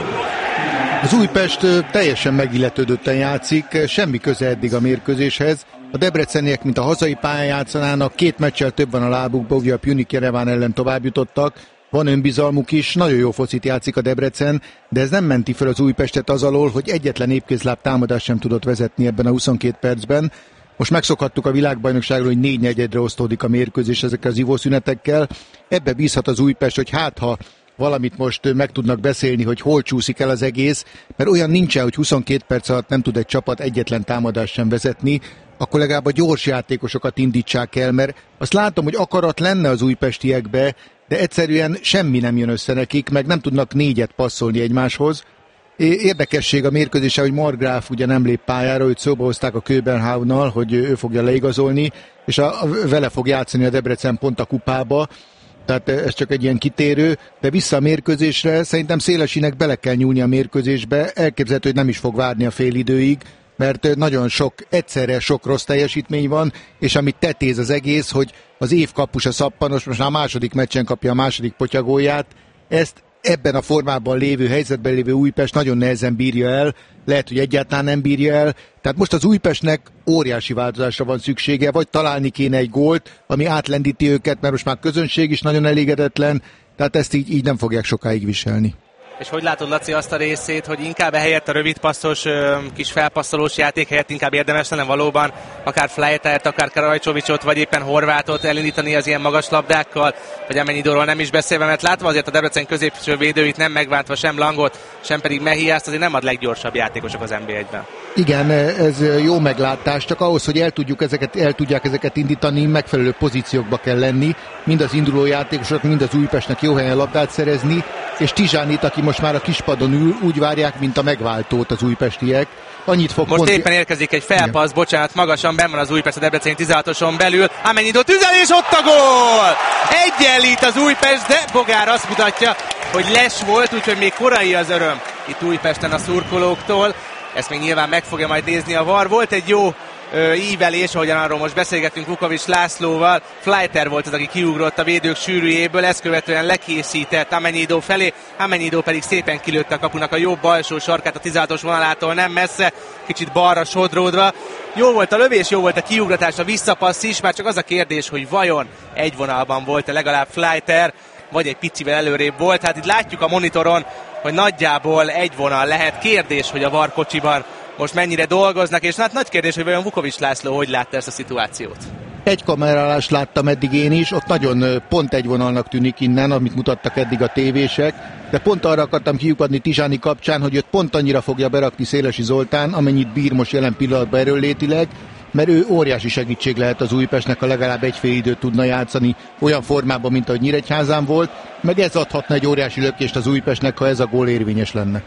Az Újpest teljesen megilletődötten játszik, semmi köze eddig a mérkőzéshez. A debreceniek, mint a hazai pályán játszanának, 2 meccsel több van a lábukba, ugye a Pjunik Jereván ellen tovább jutottak, van önbizalmuk is, nagyon jó focit játszik a Debrecen, de ez nem menti fel az Újpestet az alól, hogy egyetlen épkézláb támadást sem tudott vezetni ebben a 22 percben. Most megszokhattuk a világbajnokságról, hogy 4 negyedre osztódik a mérkőzés ezekkel az ivószünetekkel. Ebbe bízhat az Újpest, hogy ha valamit most meg tudnak beszélni, hogy hol csúszik el az egész, mert olyan nincsen, hogy 22 perc alatt nem tud egy csapat egyetlen támadást sem vezetni, akkor legalább a gyors játékosokat indítsák el, mert azt látom, hogy akarat lenne az újpestiekbe, de egyszerűen semmi nem jön össze nekik, meg nem tudnak 4-et passzolni egymáshoz. Érdekesség a mérkőzése, hogy Margráf ugye nem lép pályára, őt szóba hozták a Köbenhavnnal, hogy ő fogja leigazolni, és vele fog játszani a Debrecen pont a kupába. Tehát ez csak egy ilyen kitérő, de vissza a mérkőzésre, szerintem Szélesinek bele kell nyúlni a mérkőzésbe, elképzelhető, hogy nem is fog várni a félidőig, mert nagyon egyszerre sok rossz teljesítmény van, és amit tetéz az egész, hogy az év kapusa Szappanos most már a második meccsen kapja a második potyagóját, ezt ebben a formában lévő, helyzetben lévő Újpest nagyon nehezen bírja el, lehet, hogy egyáltalán nem bírja el, tehát most az Újpestnek óriási változásra van szüksége, vagy találni kéne egy gólt, ami átlendíti őket, mert most már közönség is nagyon elégedetlen, tehát ezt így nem fogják sokáig viselni. És hogy látod, Laci, azt a részét, hogy inkább helyett a rövid passzos, kis felpasszolós játék helyett inkább érdemes lenne valóban akár Fleitert, akár Karajcsovicsot, vagy éppen Horvátot elindítani az ilyen magas labdákkal, vagy Amennyidóról nem is beszélve, mert látva azért a Debrecen középső védőit nem megváltva sem Langot, sem pedig Mehiászt, azért nem ad leggyorsabb játékosok az NB1-ben. Igen, ez jó meglátás, csak ahhoz, hogy el tudják ezeket indítani, megfelelő pozíciókba kell lenni, mind az induló játékosok, mind az Újpestnek jó helyen labdát szerezni, és Tizsánit, aki most már a kispadon ül, úgy várják, mint a megváltót az újpestiek. Annyit fog most éppen érkezik egy felpassz, bocsánat, magasan benn van az Újpest a Debreceni 16-oson belül, Amennyidó tüzel, és ott a gól! Egyenlít az Újpest, de Bogár azt mutatja, hogy les volt, úgyhogy még korai az öröm itt Újpesten a szurkolóktól. Ezt még nyilván meg fogja majd nézni a VAR. Volt egy jó ívelés, ahogyan arról most beszélgettünk Vukovics Lászlóval. Fleiter volt az, aki kiugrott a védők sűrűjéből, ezt követően lekészített Amennyidó felé, Amennyidó pedig szépen kilőtte a kapunak a jobb alsó sarkát a 16-os vonalától nem messze, kicsit balra sodródva. Jó volt a lövés, jó volt a kiugratás, a visszapassz is, már csak az a kérdés, hogy vajon egy vonalban volt-e legalább Fleiter, vagy egy picivel előrébb volt. Hát itt látjuk a monitoron, hogy nagyjából egy vonal lehet. Kérdés, hogy a VAR kocsiban most mennyire dolgoznak, és hát nagy kérdés, hogy vajon Vukovics László hogy látta ezt a szituációt. Egy kamerálást láttam eddig én is, ott nagyon pont egy vonalnak tűnik innen, amit mutattak eddig a tévések, de pont arra akartam kiukadni Tizsáni kapcsán, hogy őt pont annyira fogja berakni Szélesi Zoltán, amennyit bír most jelen pillanatban erőnlétileg, mert ő óriási segítség lehet az Újpestnek, ha legalább egy fél időt tudna játszani olyan formában, mint ahogy Nyíregyházán volt, meg ez adhatna egy óriási lökést az Újpestnek, ha ez a gól érvényes lenne.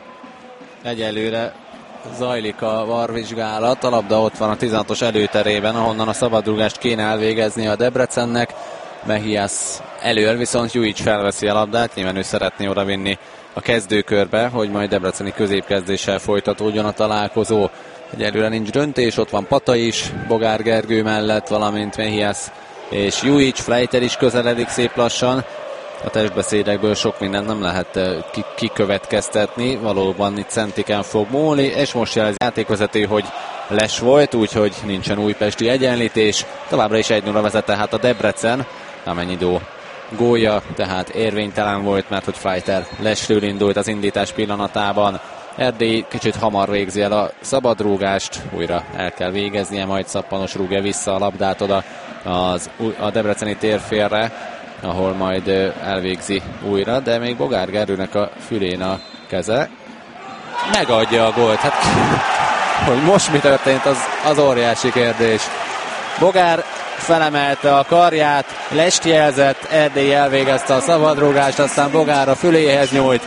Egyelőre zajlik a VAR vizsgálat, a labda ott van a 16-os előterében, ahonnan a szabadrúgást kéne elvégezni a Debrecennek. Mehiász elől, viszont Jujic felveszi a labdát, nyilván ő szeretné odavinni a kezdőkörbe, hogy majd debreceni középkezdéssel folytatódjon a találkozó. Egyelőre nincs döntés, ott van Pata is, Bogár Gergő mellett, valamint Mehiász és Jujic, Fleiter is közeledik szép lassan. A testbeszédekből sok mindent nem lehet kikövetkeztetni, valóban itt centiken fog múlni, és most jelez játékvezető, hogy Les volt, úgyhogy nincsen újpesti egyenlítés. Továbbra is 1-0 vezet tehát a Debrecen, Amennyidó gólja tehát érvénytelen volt, mert hogy Fajter Lesről indult az indítás pillanatában. Erdély kicsit hamar végzi el a szabadrúgást, újra el kell végeznie, majd Szappanos rúgja vissza a labdát oda a debreceni térfélre, ahol majd elvégzi újra, de még Bogár Gergőnek a fülén a keze. Megadja a gólt. Hát, hogy most mi történt, az óriási kérdés. Bogár felemelte a karját, Lest jelzett, Erdély elvégezte a szabadrúgást, aztán Bogár a füléhez nyújt,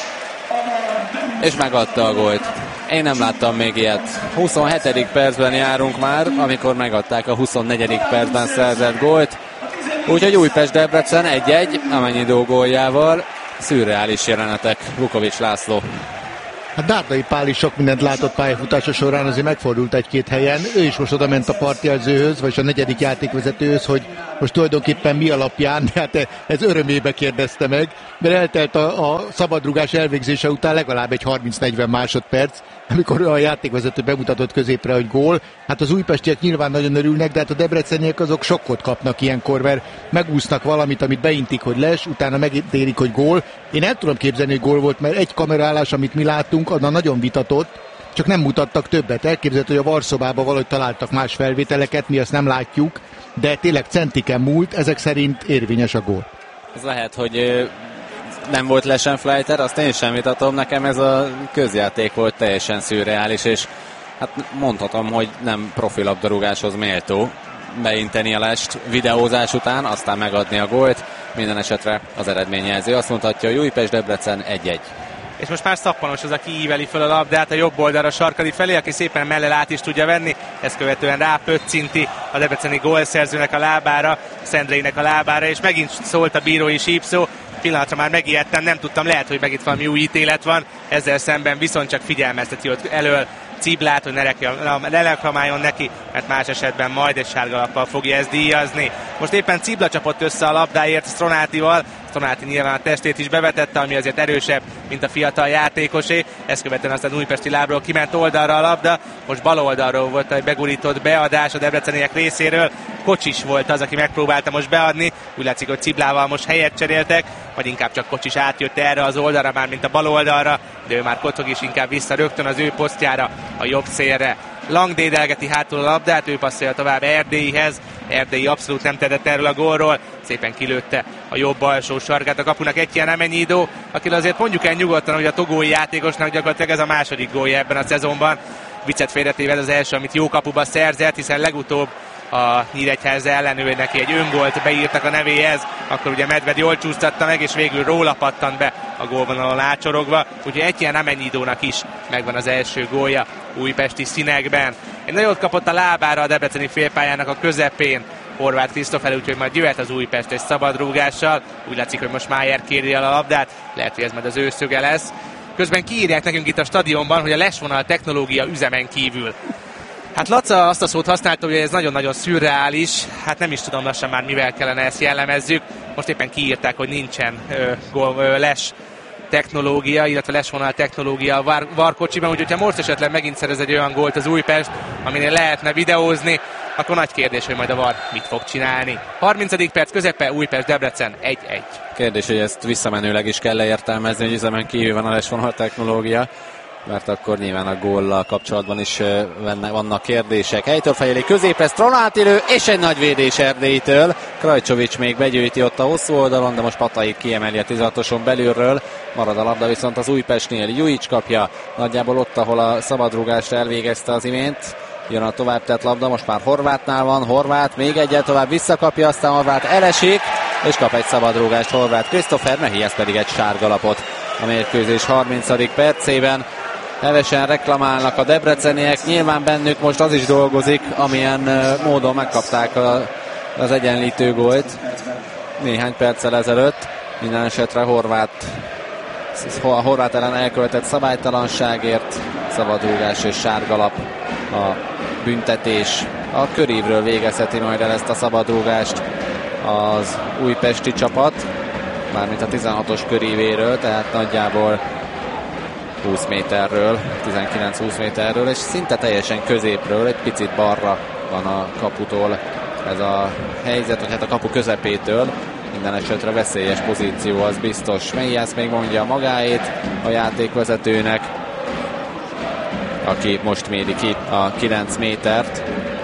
és megadta a gólt. Én nem láttam még ilyet. 27. percben járunk már, amikor megadták a 24. percben szerzett gólt. Úgyhogy Újpest-Debrecen 1-1, Amennyidó góljával. Szürreális jelenetek, Vukovics László. Hát Dárdai Pál is sok mindent látott pályafutása során, azért megfordult egy-két helyen. Ő is most oda ment a partjelzőhöz, vagyis a negyedik játékvezetőhöz, hogy most tulajdonképpen mi alapján, de hát ez örömébe kérdezte meg, mert eltelt a szabadrugás elvégzése után legalább egy 30-40 másodperc, amikor a játékvezető bemutatott középre, hogy gól. Hát az újpestiek nyilván nagyon örülnek, de hát a debreceniek azok sokkot kapnak ilyenkor, mert megúsznak valamit, amit beintik, hogy Les, utána megítélik, hogy gól. Én el tudom képzelni, hogy gól volt, mert egy kamerálás, amit mi láttunk, annak nagyon vitatott, csak nem mutattak többet. Elképzelhető, hogy a varszobában valahogy találtak más felvételeket, mi azt nem látjuk, de tényleg centiken múlt, ezek szerint érvényes a gól. Ez lehet, hogy nem volt lesen Fleiter, azt én sem vitatom, nekem ez a közjáték volt teljesen szürreális, és hát mondhatom, hogy nem profilabdarúgáshoz méltó beinteni a Lest videózás után, aztán megadni a gólt. Minden esetre az eredményjelző azt mondhatja, hogy Újpest-Debrecen 1-1. És most már Szappanos az, aki íveli fel a labdát a jobb oldalra Sarkadi felé, aki szépen mellel át is tudja venni, ezt követően rápöccinti a debreceni gólszerzőnek a lábára, Szendrének a lábára, és megint szólt a bírói sípszó. Pillanatra már megijedtem, nem tudtam, lehet, hogy megint valami új ítélet van, ezzel szemben viszont csak figyelmezteti ott elől Ciblát, hogy ne reklamáljon neki, mert más esetben majd egy sárgalappal fogja ezt díjazni. Most éppen Cibla csapott össze a labdáért Stronátival, Stronáti nyilván a testét is bevetette, ami azért erősebb, mint a fiatal játékosé. Ezt követően aztán újpesti lábról kiment oldalra a labda, most bal oldalról volt egy begurított beadás a debreceniek részéről. Kocsis volt az, aki megpróbálta most beadni, úgy látszik, hogy Ciblával most helyet cseréltek, vagy inkább csak Kocsis átjött erre az oldalra, már mint a bal oldalra, de ő már kocog is inkább vissza rögtön az ő posztjára, a jobb szélre. Lang dédelgeti hátul a labdát, ő passzolja tovább Erdélyhez. Erdélyi abszolút nem tedett erről a gólról, szépen kilőtte a jobb alsó sarkát a kapunak Etienne Amennyidó, akire azért mondjuk el nyugodtan, hogy a togói játékosnak gyakorlatilag ez a második gólja ebben a szezonban. Viccet félretéve az első, amit jó kapuba szerzett, hiszen legutóbb a Nyíregyháza ellen ő neki egy öngolt beírtak a nevéhez, akkor ugye Medved jól csúsztatta meg, és végül róla pattant be a gólvonalon ácsorogva, úgyhogy Etienne Amennyidónak is megvan az első gólja újpesti színekben. Egy nagyot kapott a lábára a debreceni félpályának a közepén Horváth Krisztófer, úgyhogy majd jöhet az Újpest egy szabadrúgással. Úgy látszik, hogy most Májer kéri el a labdát, lehet, hogy ez majd az ő szöge lesz. Közben kiírják nekünk itt a stadionban, hogy a lesvonal technológia üzemen kívül. Hát Laca azt a szót használta, hogy ez nagyon-nagyon szürreális, hát nem is tudom lassan már mivel kellene ezt jellemezzük. Most éppen kiírták, hogy nincsen les technológia, illetve lesvonal technológia a VAR-kocsiban, úgyhogy ha most esetleg megint szerez egy olyan gólt az Újpest, aminél lehetne videózni, akkor nagy kérdés, hogy majd a VAR mit fog csinálni. 30. perc közepe, Újpest-Debrecen 1-1. Kérdés, hogy ezt visszamenőleg is kell értelmezni, hogy üzemen kívül van a lesvonal technológia, mert akkor nyilván a góllal kapcsolatban is vannak kérdések. Helytől fejeli középre, Stronáti lő, és egy nagy védés Erdélytől. Krajcsovics még begyűjti ott a hosszú oldalon, de most Patai kiemeli a 16-oson belülről. Marad a labda viszont az Újpestnél. Jujic kapja nagyjából ott, ahol a szabadrúgást elvégezte az imént. Jön a tovább tett labda, most már Horvátnál van, Horváth még egyet tovább visszakapja, aztán Horváth elesik, és kap egy szabadrúgást Horváth Krisztófer, Mehihez pedig egy sárgalapot a mérkőzés 30. percében. Hevesen reklamálnak a debreceniek, nyilván bennük most az is dolgozik, amilyen módon megkapták az egyenlítő gólt néhány perccel ezelőtt. Minden esetre Horváth ellen elkövetett szabálytalanságért szabadrúgás és sárgalap a büntetés. A körívről végezheti majd el ezt a szabadrúgást az újpesti csapat, mármint a 16-os körívéről, tehát nagyjából 20 méterről, 19-20 méterről, és szinte teljesen középről, egy picit balra van a kaputól ez a helyzet, vagy hát a kapu közepétől. Minden esetre veszélyes pozíció, az biztos. Mehiász még mondja magáét a játékvezetőnek, aki most méri ki a 9 métert.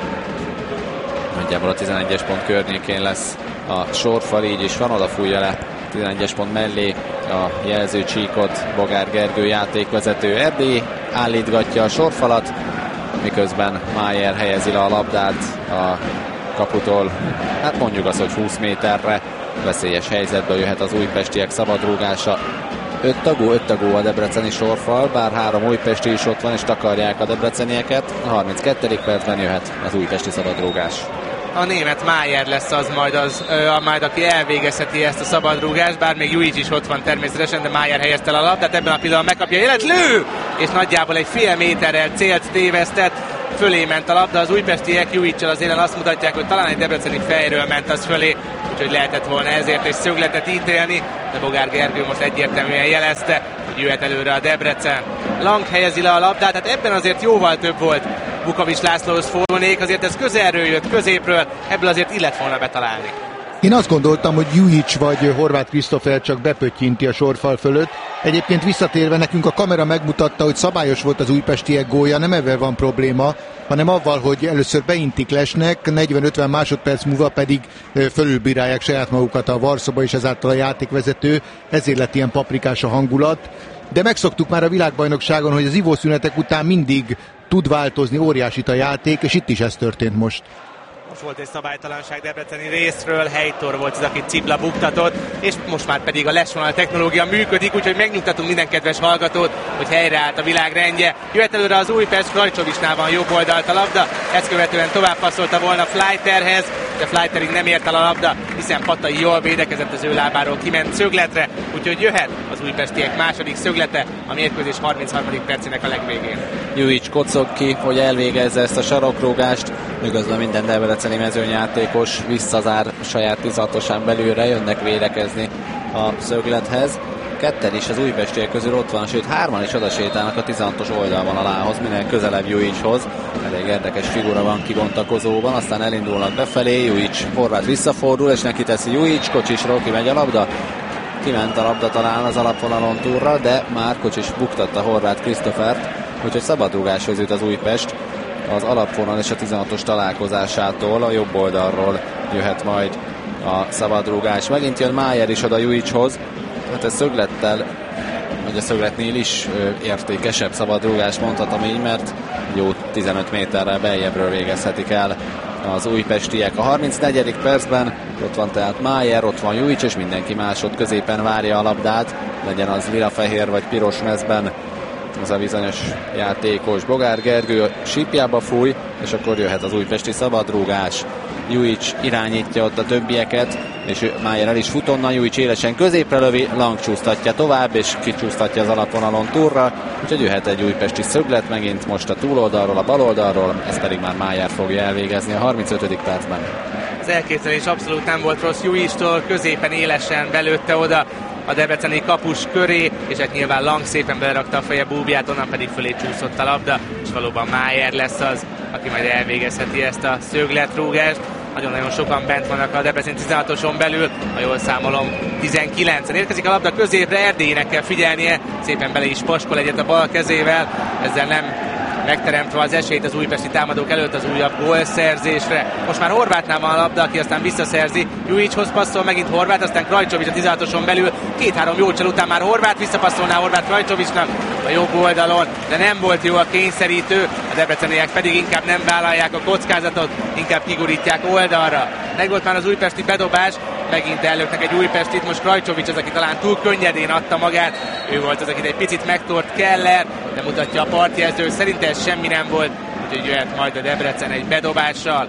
Nagyjából a 11-es pont környékén lesz a sorfal, így is van, odafújja le 11-es pont mellé a jelzőcsíkot Bogár Gergő játékvezető. Erdély állítgatja a sorfalat, miközben Májer helyezi le a labdát a kaputól, hát mondjuk azt, hogy 20 méterre. Veszélyes helyzetbe jöhet az újpestiek szabadrúgása. 5 tagú a debreceni sorfal, bár 3 újpesti is ott van, és takarják a debrecenieket. A 32. percben jöhet az újpesti szabadrúgás. A német Májer lesz az majd aki elvégezheti ezt a szabadrúgást, bár még Jujic is ott van természetesen, de Májer helyezte el a labdát, ebben a pillanatban megkapja a jelet, lő! És nagyjából egy fél méterrel célt tévesztett, fölé ment a labda, az újpestiek Jujic-sal az élen azt mutatják, hogy talán egy debreceni fejről ment az fölé, úgyhogy lehetett volna ezért egy szögletet ítélni, de Bogár Gergő most egyértelműen jelezte, hogy jöhet előre a Debrecen. Lang helyezi le a labdát, hát ebben azért jóval több volt Vukovics Lászlóhoz fordulnék, azért ez közelről jött, középről, ebből azért illet volna betalálni. Én azt gondoltam, hogy Jujic vagy Horváth Krisztofer csak bepöttyinti a sorfal fölött. Egyébként visszatérve nekünk a kamera megmutatta, hogy szabályos volt az újpestiek gólja, nem ebben van probléma, hanem avval, hogy először beintik lesnek, 40-50 másodperc múlva pedig fölülbírálják saját magukat a Varszoba és ezáltal a játékvezető, ezért lett ilyen paprikás a hangulat. De megszoktuk már a világbajnokságon, hogy az ivószünetek után mindig tud változni, óriásit a játék, és itt is ez történt most. Most volt egy szabálytalanság debreceni részről, Heitor volt az, aki Cibla buktatott, és most már pedig a lesvonal technológia működik, úgyhogy megnyugtatunk minden kedves hallgatót, hogy helyreállt a világ rendje. Jöhet előre az Újpest, Krajcsovicsnál van jobb oldalt a labda, ezt követően tovább passzolta volna Fleiterhez, de Fleiterig nem ért el a labda, hiszen Patai jól védekezett, az ő lábáról kiment szögletre, úgyhogy jöhet az újpestiek második szöglete a mérkőzés 33. percének a legvégén. Jujic kocog ki, hogy elvégezze ezt a sarokrúgást, miközben minden debreceni mezőnyjátékos visszazár saját 16-osán belülre, jönnek védekezni a szöglethez. Ketten is az újpestiek közül ott van, sőt 3-an is odasétálnak a 16-os oldalvonalához, minél közelebb Jujichoz. Elég érdekes figura van kibontakozóban, aztán elindulnak befelé, Jujic, Horváth visszafordul, és neki teszi Jujic, Kocsisról kimegy a labda. Kiment a labda talán az alapvonalon túlra, de már Kocsis buktatta Horváth Krisztofert, úgyhogy szabadrúgáshoz jut az Újpest. Az alapvonal és a 16-os találkozásától a jobb oldalról jöhet majd a szabadrúgás. Megint jön Májer is oda Jujichoz. Hát ez szöglettel, vagy a szögletnél is értékesebb szabadrúgás, mondhatom így, mert jó 15 méterrel beljebbről végezhetik el az újpestiek. A 34. percben ott van tehát Májer, ott van Jujic, és mindenki másod középen várja a labdát, legyen az lila-fehér vagy piros mezben. Ez a bizonyos játékos Bogár Gergő sípjába fúj, és akkor jöhet az újpesti szabadrúgás. Jujic irányítja ott a többieket, és Májer el is fut onnan, Jujic élesen középre lövi, Lang csúsztatja tovább, és kicsúsztatja az alapvonalon túlra, úgyhogy jöhet egy újpesti szöglet megint most a túloldalról, a baloldalról, ezt pedig már Májer fogja elvégezni a 35. percben. Az elképzelés abszolút nem volt rossz Jujictól, középen élesen belőtte oda a debreceni kapus köré, és hát nyilván Lang szépen belerakta a feje búbját, onnan pedig fölé csúszott a labda, és valóban Májer lesz az, aki majd elvégezheti ezt a szögletrúgást. Nagyon-nagyon sokan bent vannak a Debrecen 16-oson belül, ha jól számolom 19-en. Érkezik a labda középre, Erdélynek kell figyelnie, szépen bele is paskol egyet a bal kezével, ezzel nem megteremtve az esélyt az újpesti támadók előtt az újabb gólszerzésre. Most már Horváthnál van a labda, aki aztán visszaszerzi. Jujichoz passzol megint Horváth, aztán Krajcsovics a 16-oson belül. 2-3 jó csel után már Horváth visszapasszolná Horváth Krajcsovicsnak a jobb oldalon, de nem volt jó a kényszerítő. A debreceniek pedig inkább nem vállalják a kockázatot, inkább kigurítják oldalra. Meg volt már az újpesti bedobás, megint ellöknek egy újpestit, most Krajcsovics az, aki talán túl könnyedén adta magát. Ő volt az, akit egy picit megtort Keller, de mutatja a partjelző, szerintem ez semmi nem volt, úgyhogy jöhet majd a Debrecen egy bedobással.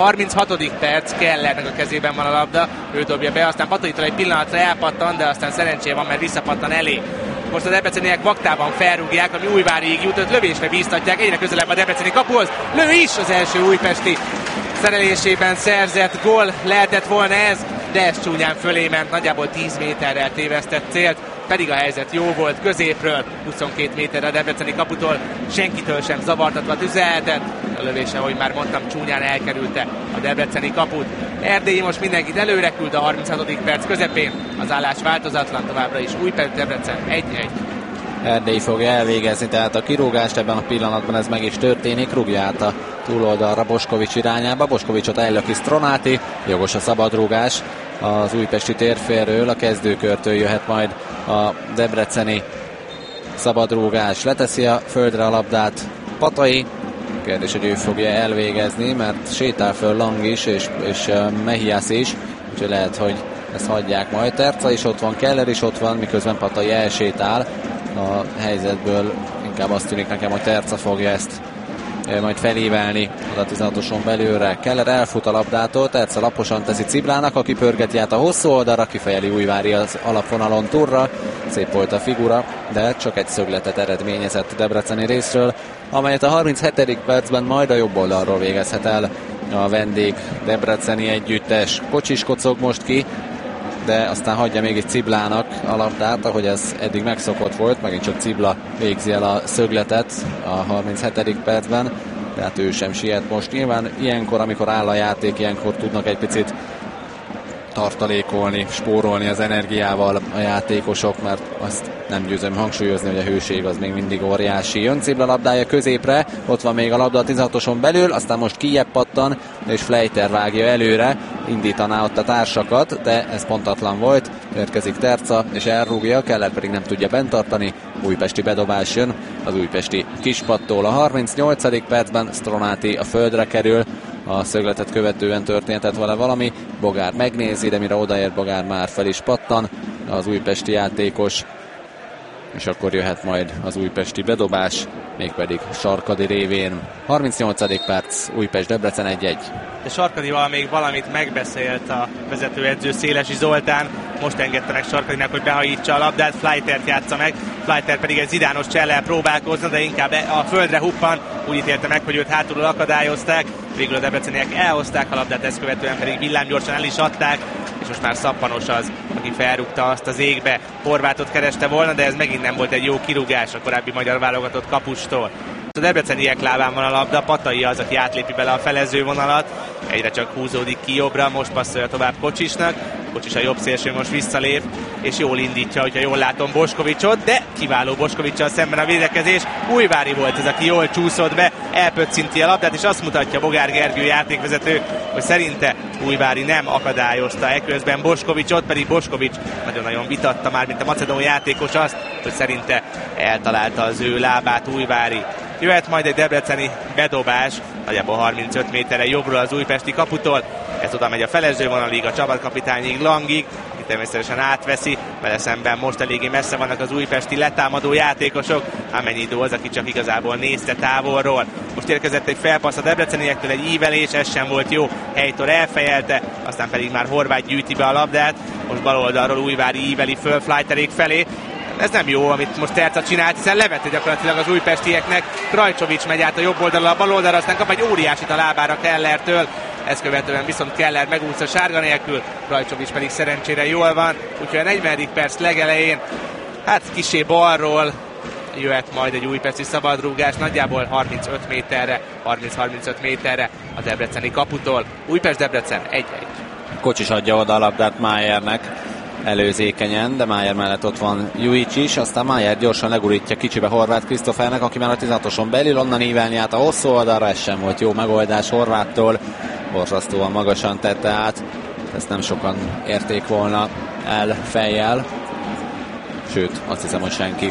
36. perc, Kellernek a kezében van a labda, ő dobja be, aztán Pataitól egy pillanatra elpattan, de aztán szerencséje van, mert visszapattan elé. Most a debreceniek vaktában felrúgják, ami Újváriig jutott, lövésre bíztatják, egyre közelebb a debreceni kapuhoz, lő is az első újpesti szerelésében szerzett gól lehetett volna ez, de ez csúnyán fölé ment, nagyjából 10 méterrel tévesztett célt. pedig a helyzet jó volt középről, 22 méterre a debreceni kaputól, senkitől sem zavartatva tüzelhetett. A lövése, ahogy már mondtam, csúnyán elkerülte a debreceni kaput. Erdélyi most mindenkit előre küld a 36. perc közepén, az állás változatlan, továbbra is Újpest-Debrecen 1-1. Erdély fogja elvégezni, tehát a kirúgást ebben a pillanatban ez meg is történik, rúgja át a túloldalra Boskovics irányába, Boskovicsot ellöki Stronati, jogos a szabadrúgás az újpesti térfélről, a kezdőkörtől jöhet majd a debreceni szabadrúgás, leteszi a földre a labdát Patai, kérdés, hogy ő fogja elvégezni, mert sétál föl Lang is, és Mehiász is, úgyhogy lehet, hogy ezt hagyják majd. Terca is ott van, Keller is ott van, miközben Patai elsétál a helyzetből. Inkább azt tűnik nekem, hogy Terca fogja ezt majd felívelni a 16-oson belőle. Keller elfut a labdától, Terca laposan teszi Ciblának, aki pörgeti át a hosszú oldalra, kifejeli Újvári az alapvonalon turra. Szép volt a figura, de csak egy szögletet eredményezett debreceni részről, amelyet a 37. percben majd a jobb oldalról végezhet el a vendég debreceni együttes. Kocsis kocog most ki, de aztán hagyja mégis Ciblának a labdát, ahogy ez eddig megszokott volt, megint csak Cibla végzi el a szögletet a 37. percben, tehát ő sem siet most. Nyilván ilyenkor, amikor áll a játék, ilyenkor tudnak egy picit tartalékolni, spórolni az energiával a játékosok, mert azt nem győzöm hangsúlyozni, hogy a hőség az még mindig óriási. Jön Cibla labdája középre, ott van még a labda a 16-oson belül, aztán most kijebb pattan, és Flejter vágja előre, indítaná ott a társakat, de ez pontatlan volt, érkezik Terca, és elrúgja, Keller pedig nem tudja bent tartani, újpesti bedobás jön, az újpesti kispattól a 38. percben Stronati a földre kerül, a szögletet követően történhetett vele valami, Bogár megnézi, de mire odaér Bogár már fel is pattan, az újpesti játékos, és akkor jöhet majd az újpesti bedobás, mégpedig Sarkadi révén. 38. perc, Újpest-Debrecen 1-1. De Sarkadival még valamit megbeszélt a vezetőedző Szélesi Zoltán. Most engedte meg Sarkadinak, hogy behajítsa a labdát, Flejtert játsza meg. Flejter pedig egy zidános csellel próbálkozna, de inkább a földre huppan. Úgy ítélte meg, hogy őt hátulról akadályozták. Végül a debreceniek elhozták a labdát, ezt követően pedig villámgyorsan el is adták. És most már Szappanos az, aki felrúgta azt az égbe. Horvátot kereste volna, de ez megint nem volt egy jó kirúgás a korábbi magyar válogatott kapustól. A debreceniek lábán van a labda, Patai az, aki átlépi bele a felező vonalat, egyre csak húzódik ki jobbra, most passzolja tovább Kocsisnak, Kocsis a jobb szélső most visszalép, és jól indítja, hogyha jól látom Boskovicsot, de kiváló Boskovicsal szemben a védekezés, Újvári volt az, aki jól csúszott be, elpöccinti a labdát, és azt mutatja Bogár Gergő játékvezető, hogy szerinte Újvári nem akadályozta eközben Boskovicsot, pedig Boskovics nagyon-nagyon vitatta már, mint a macedón játékos azt, hogy szerinte eltalálta az ő lábát Újvári. Jöhet majd egy debreceni bedobás, nagyjából 35 méterre jobbról az újpesti kaputól. Ez oda megy a felezővonalig, a csapatkapitányig, Langig, aki természetesen átveszi, vele szemben most eléggé messze vannak az újpesti letámadó játékosok, Amennyidó az, aki csak igazából nézte távolról. Most érkezett egy felpassz a debreceniektől, egy ívelés, ez sem volt jó, Heitor elfejelte, aztán pedig már Horváth gyűjti be a labdát, most bal oldalról Újvári íveli föl Flejterék felé. Ez nem jó, amit most Terca csinált, hiszen levette gyakorlatilag az újpestieknek. Krajcsovics megy át a jobb oldalra a bal oldalra, aztán kap egy óriásit a lábára Kellertől. Ezt követően viszont Keller megúszta sárga nélkül, Krajcsovics pedig szerencsére jól van. Úgyhogy a 40. perc legelején, hát kissé balról jöhet majd egy újpesti szabadrúgás, nagyjából 35 méterre, 30-35 méterre a debreceni kaputól. Újpest-Debrecen 1-1. Kocsis adja oda a labdát Májernek előzékenyen, de Májer mellett ott van Juic is, aztán Májer gyorsan legurítja kicsibe Horváth Krisztófernek, aki már a 16-oson belül, onnan ívelni át a hosszú oldalra, ez sem volt jó megoldás Horváttól, borzasztóan magasan tette át, ezt nem sokan érték volna el fejjel, sőt, azt hiszem, hogy senki.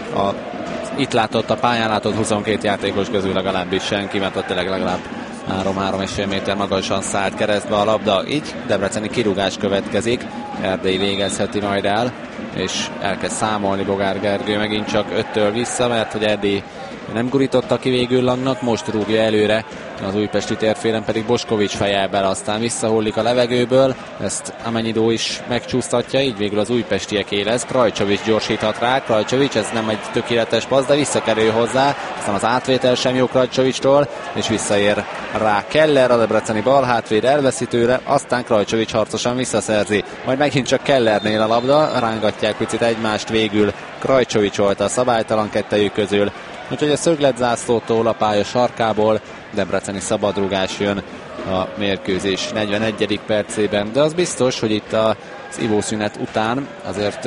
Itt látott, a pályán látott 22 játékos közül legalábbis senki, mert ott tényleg legalább 3-3,5 méter magasan szállt keresztbe a labda. Így debreceni kirúgás következik, Erdély végezheti majd el, és elkezd számolni Bogár Gergő megint csak 5-től vissza, mert hogy Erdély nem gurította ki végül Langnak, most rúgja előre az újpesti térfélen, pedig Boskovics fejel bele, aztán visszahullik a levegőből, ezt Amenyidó is megcsúsztatja, így végül az újpestiek élez. Krajcsovics gyorsíthat rá, Krajcsovics, ez nem egy tökéletes passz, de visszakerül hozzá, aztán az átvétel sem jó Krajcsovicstól, és visszaér rá Keller, a debreceni balhátvéd elveszi tőle, aztán Krajcsovics harcosan visszaszerzi, majd megint csak Kellernél a labda, rángatják picit egymást, végül Krajcsovics volt a szabálytalan kettejük közül. Úgyhogy a szögletzászlótól, a pálya sarkából debreceni szabadrugás jön a mérkőzés 41. percében. De az biztos, hogy itt az ivószünet után azért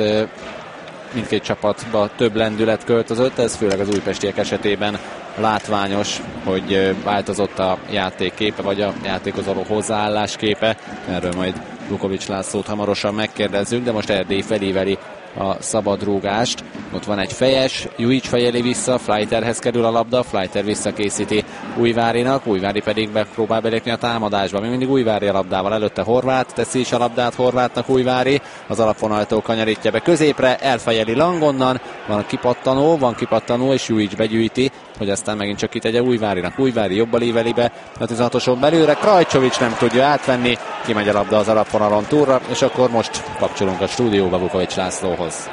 mindkét csapatba több lendület költözött, ez főleg az újpestiek esetében látványos, hogy változott a játékképe, vagy a játékhoz való hozzáállás képe. Erről majd Lukovics Lászlót hamarosan megkérdezzük, de most Erdély felíveli a szabadrúgást. Ott van egy fejes, Jujic fejeli vissza, Fleiterhez kerül a labda, Fleiter visszakészíti Újvárinak, Újvári pedig megpróbál belépni a támadásba. Mi mindig Újvári a labdával, előtte Horváth, teszi is a labdát Horváthnak Újvári, az alapvonaltól kanyarítja be középre, elfejeli Langonnan, van kipattanó, és Jujic begyűjti, hogy aztán megint csak kitegye Újvárinak. Újvári jobbal íveli be a 16-oson belőle, Krajcsovics nem tudja átvenni, kimegy a labda az alapvonalon túlra, és akkor most kapcsolunk a stúdióba Vukovics Lászlóhoz.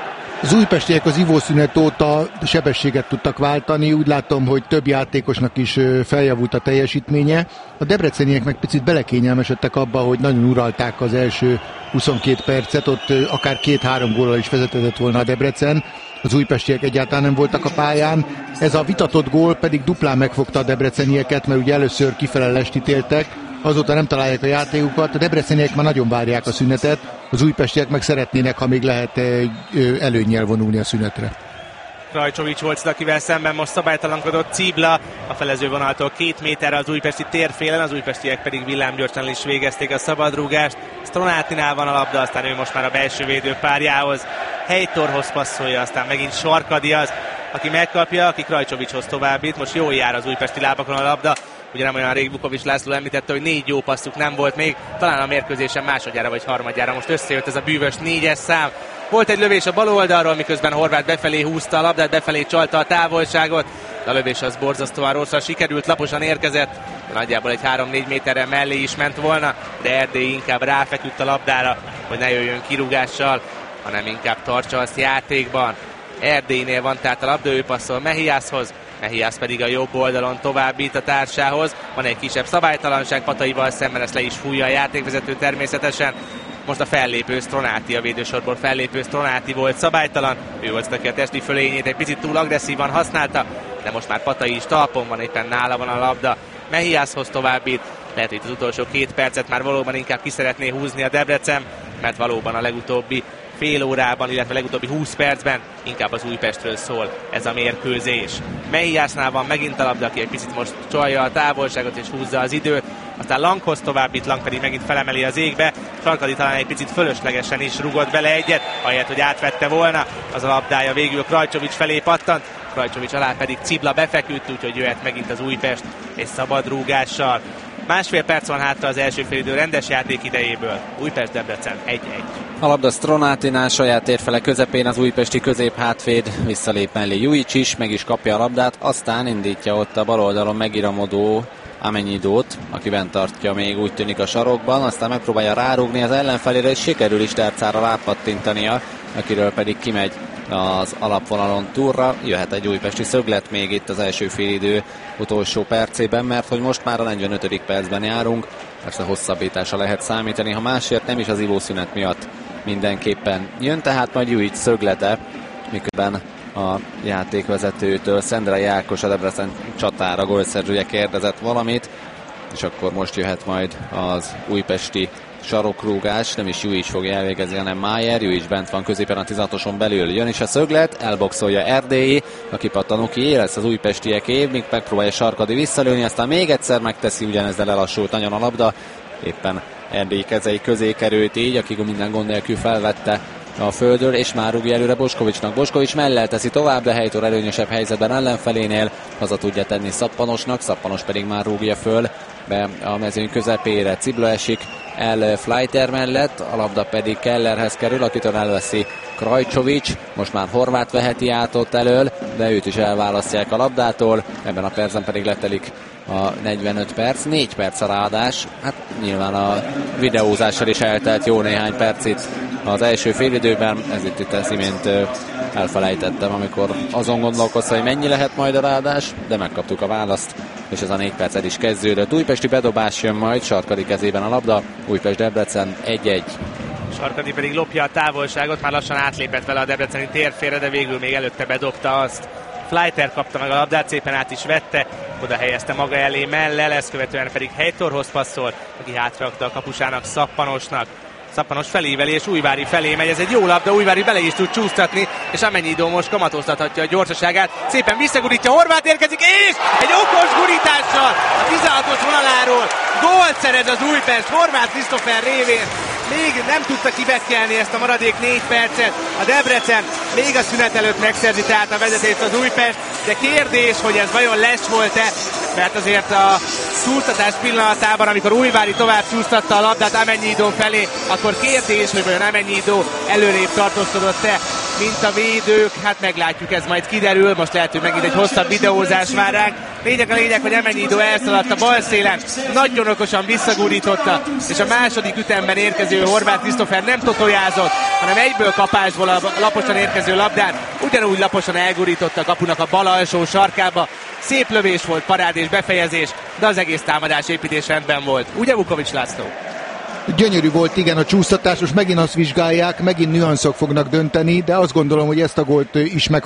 Az újpestiek az ivószünet óta sebességet tudtak váltani, úgy látom, hogy több játékosnak is feljavult a teljesítménye. A debreceniek meg picit belekényelmesedtek abba, hogy nagyon uralták az első 22 percet, ott akár 2-3 góllal is vezetett volna a Debrecen. Az újpestiek egyáltalán nem voltak a pályán. Ez a vitatott gól pedig duplán megfogta a debrecenieket, mert ugye először kifele lestítéltek, azóta nem találják a játékukat. A debreceniek már nagyon várják a szünetet, az újpestiek meg szeretnének, ha még lehet, előnnyel vonulni a szünetre. Krajcsovics volt, akivel szemben most szabálytalankodott Cibla, a felező vonaltól 2 méterre az újpesti térfélen, az újpestiek pedig villámgyorsan is végezték a szabadrúgást. Stronátinál van a labda, aztán ő most már a belső védőpárjához, Heitorhoz passzolja, aztán megint Sarkadi az, aki megkapja, aki Krajcsovicshoz továbbít. Most jól jár az újpesti lábakon a labda, ugye nem olyan rég Vukovics László említette, hogy 4 jó passzuk nem volt még, talán a mérkőzésen másodjára vagy harmadjára most összejött ez a bűvös 4-es szám. Volt egy lövés a bal oldalról, miközben Horváth befelé húzta a labdát, befelé csalta a távolságot, de a lövés az borzasztóan rosszra sikerült, laposan érkezett, nagyjából egy 3-4 méterre mellé is ment volna, de Erdély inkább ráfeküdt a labdára, hogy ne jöjjön kirúgással, hanem inkább tartsa azt játékban. Erdélynél van tehát a labda, ő passzol Mehiászhoz, Mehiász pedig a jobb oldalon továbbít a társához. Van egy kisebb szabálytalanság Pataival szemben, ezt le is fújja a játékvezető természetesen. Most a fellépő Stronáti, a védősorból fellépő Stronáti volt szabálytalan. Ő volt, aki a testi fölényét egy picit túl agresszívan használta, de most már Patai is talpon van, éppen nála van a labda. Mehiászhoz továbbít. Lehet, hogy az utolsó 2 percet már valóban inkább ki szeretné húzni a Debrecen, mert valóban a legutóbbi fél órában, illetve legutóbbi 20 percben inkább az Újpestről szól ez a mérkőzés. Mehiásznál van megint a labda, aki egy picit most csalja a távolságot és húzza az időt. Aztán Langhoz továbbít, Lang pedig megint felemeli az égbe. Sarkadi talán egy picit fölöslegesen is rugott bele egyet, ahelyett, hogy átvette volna. Az a labdája végül Krajcsovics felé pattant. Krajcsovics alá pedig Cibla befeküdt, úgyhogy jöhet megint az Újpest egy szabad rúgással. 1,5 perc van hátra az első félidő rendes játék idejéből. Újpest-Debrecen 1-1. A labda Stronátinál, saját térfele közepén az újpesti középhátvéd, visszalép mellé Jujic is, meg is kapja a labdát, aztán indítja ott a bal oldalon megiramodó Amenyidót, aki bent tartja még úgy tűnik a sarokban, aztán megpróbálja rárúgni az ellenfelére, és sikerül is Tercára rápattintania, akiről pedig kimegy az alapvonalon túlra. Jöhet egy újpesti szöglet még itt az első félidő utolsó percében, mert hogy most már a 45. percben járunk, persze hosszabbításra lehet számítani, ha másért nem is az ivószünet miatt mindenképpen jön, tehát majd Jujic szöglete, miközben a játékvezetőtől Szendrei Ákos, a Debrecen csatára gólszerzője kérdezett valamit, és akkor most jöhet majd az újpesti sarokrúgás, nem is Jujic fogja elvégezni, hanem Májer. Jujic bent van középen a 16-oson belül, jön is a szöglet, elboxolja Erdélyi, a kipattanó kié, lesz az újpestieké, míg megpróbálja Sarkadi visszalőni, aztán még egyszer megteszi, ugyanezzel lelassult nagyon a labda, éppen Erdélyi kezei közé került így, aki minden gond nélkül felvette a földről, és már rúgja előre Boskovicsnak. Boskovics mellel teszi tovább, de Heitor előnyösebb helyzetben ellenfelénél, haza tudja tenni Szappanosnak, Szappanos pedig már rúgja föl be a mezőny közepére. Cibla esik el Fleiter mellett, a labda pedig Kellerhez kerül, akitől elveszi Krajcsovics. Most már Horváth veheti át ott elől, de őt is elválasztják a labdától. Ebben a percben pedig letelik a 45 perc, 4 perc a ráadás. Hát nyilván a videózással is eltelt jó néhány perc itt az első félidőben. Ez itt az imént elfelejtettem, amikor azon gondolkoztam, hogy mennyi lehet majd a ráadás, de megkaptuk a választ, és ez a 4 perc el is kezdődött. Újpesti bedobás jön majd, Sarkadi kezében a labda, Újpest-Debrecen 1-1. Sarkadi pedig lopja a távolságot, már lassan átlépett vele a debreceni térfélre, de végül még előtte bedobta azt. Fleiter kapta meg a labdát, szépen át is vette, oda helyezte maga elé Mellel, ezt követően pedig Heitorhoz passzol, aki hátrarakta a kapusának, Szappanosnak. Szappanos feléveli és Újvári felé megy, ez egy jó labda, Újvári bele is tud csúsztatni, és Amennyidó most kamatoztathatja a gyorsaságát, szépen visszagurítja, Horváth érkezik, és egy okos gurítással a 16-os vonaláról gólt szerez az Újpest, Horváth Krisztofer révén. Még nem tudta kibekkelni ezt a maradék 4 percet. A Debrecen még a szünet előtt megszerzi tehát a vezetést az Újpest, de kérdés, hogy ez vajon lesz volt-e, mert azért a csúsztatás pillanatában, amikor Újvári tovább csúsztatta a labdát Amennyidó felé, akkor kérdés, hogy vajon Amennyidó előrébb tartózkodott-e, mint a védők. Hát meglátjuk, ez majd kiderül. Most lehet, hogy megint egy hosszabb videózás vár ránk. Lényeg, hogy Amennyidó elszaladt a bal szélen, nagyon okosan visszagurította, és a második ütemben érkező Horváth Krisztofer nem totojázott, hanem egyből kapásból a laposan érkező labdát ugyanúgy laposan elgurította a kapunak a bal alsó sarkába. Szép lövés volt, parád és befejezés, de az egész támadás építés rendben volt. Ugye, Vukovics László? Gyönyörű volt, igen, a csúsztatás, most megint azt vizsgálják, megint nüanszok fognak dönteni, de azt gondolom, hogy ezt a gólt is meg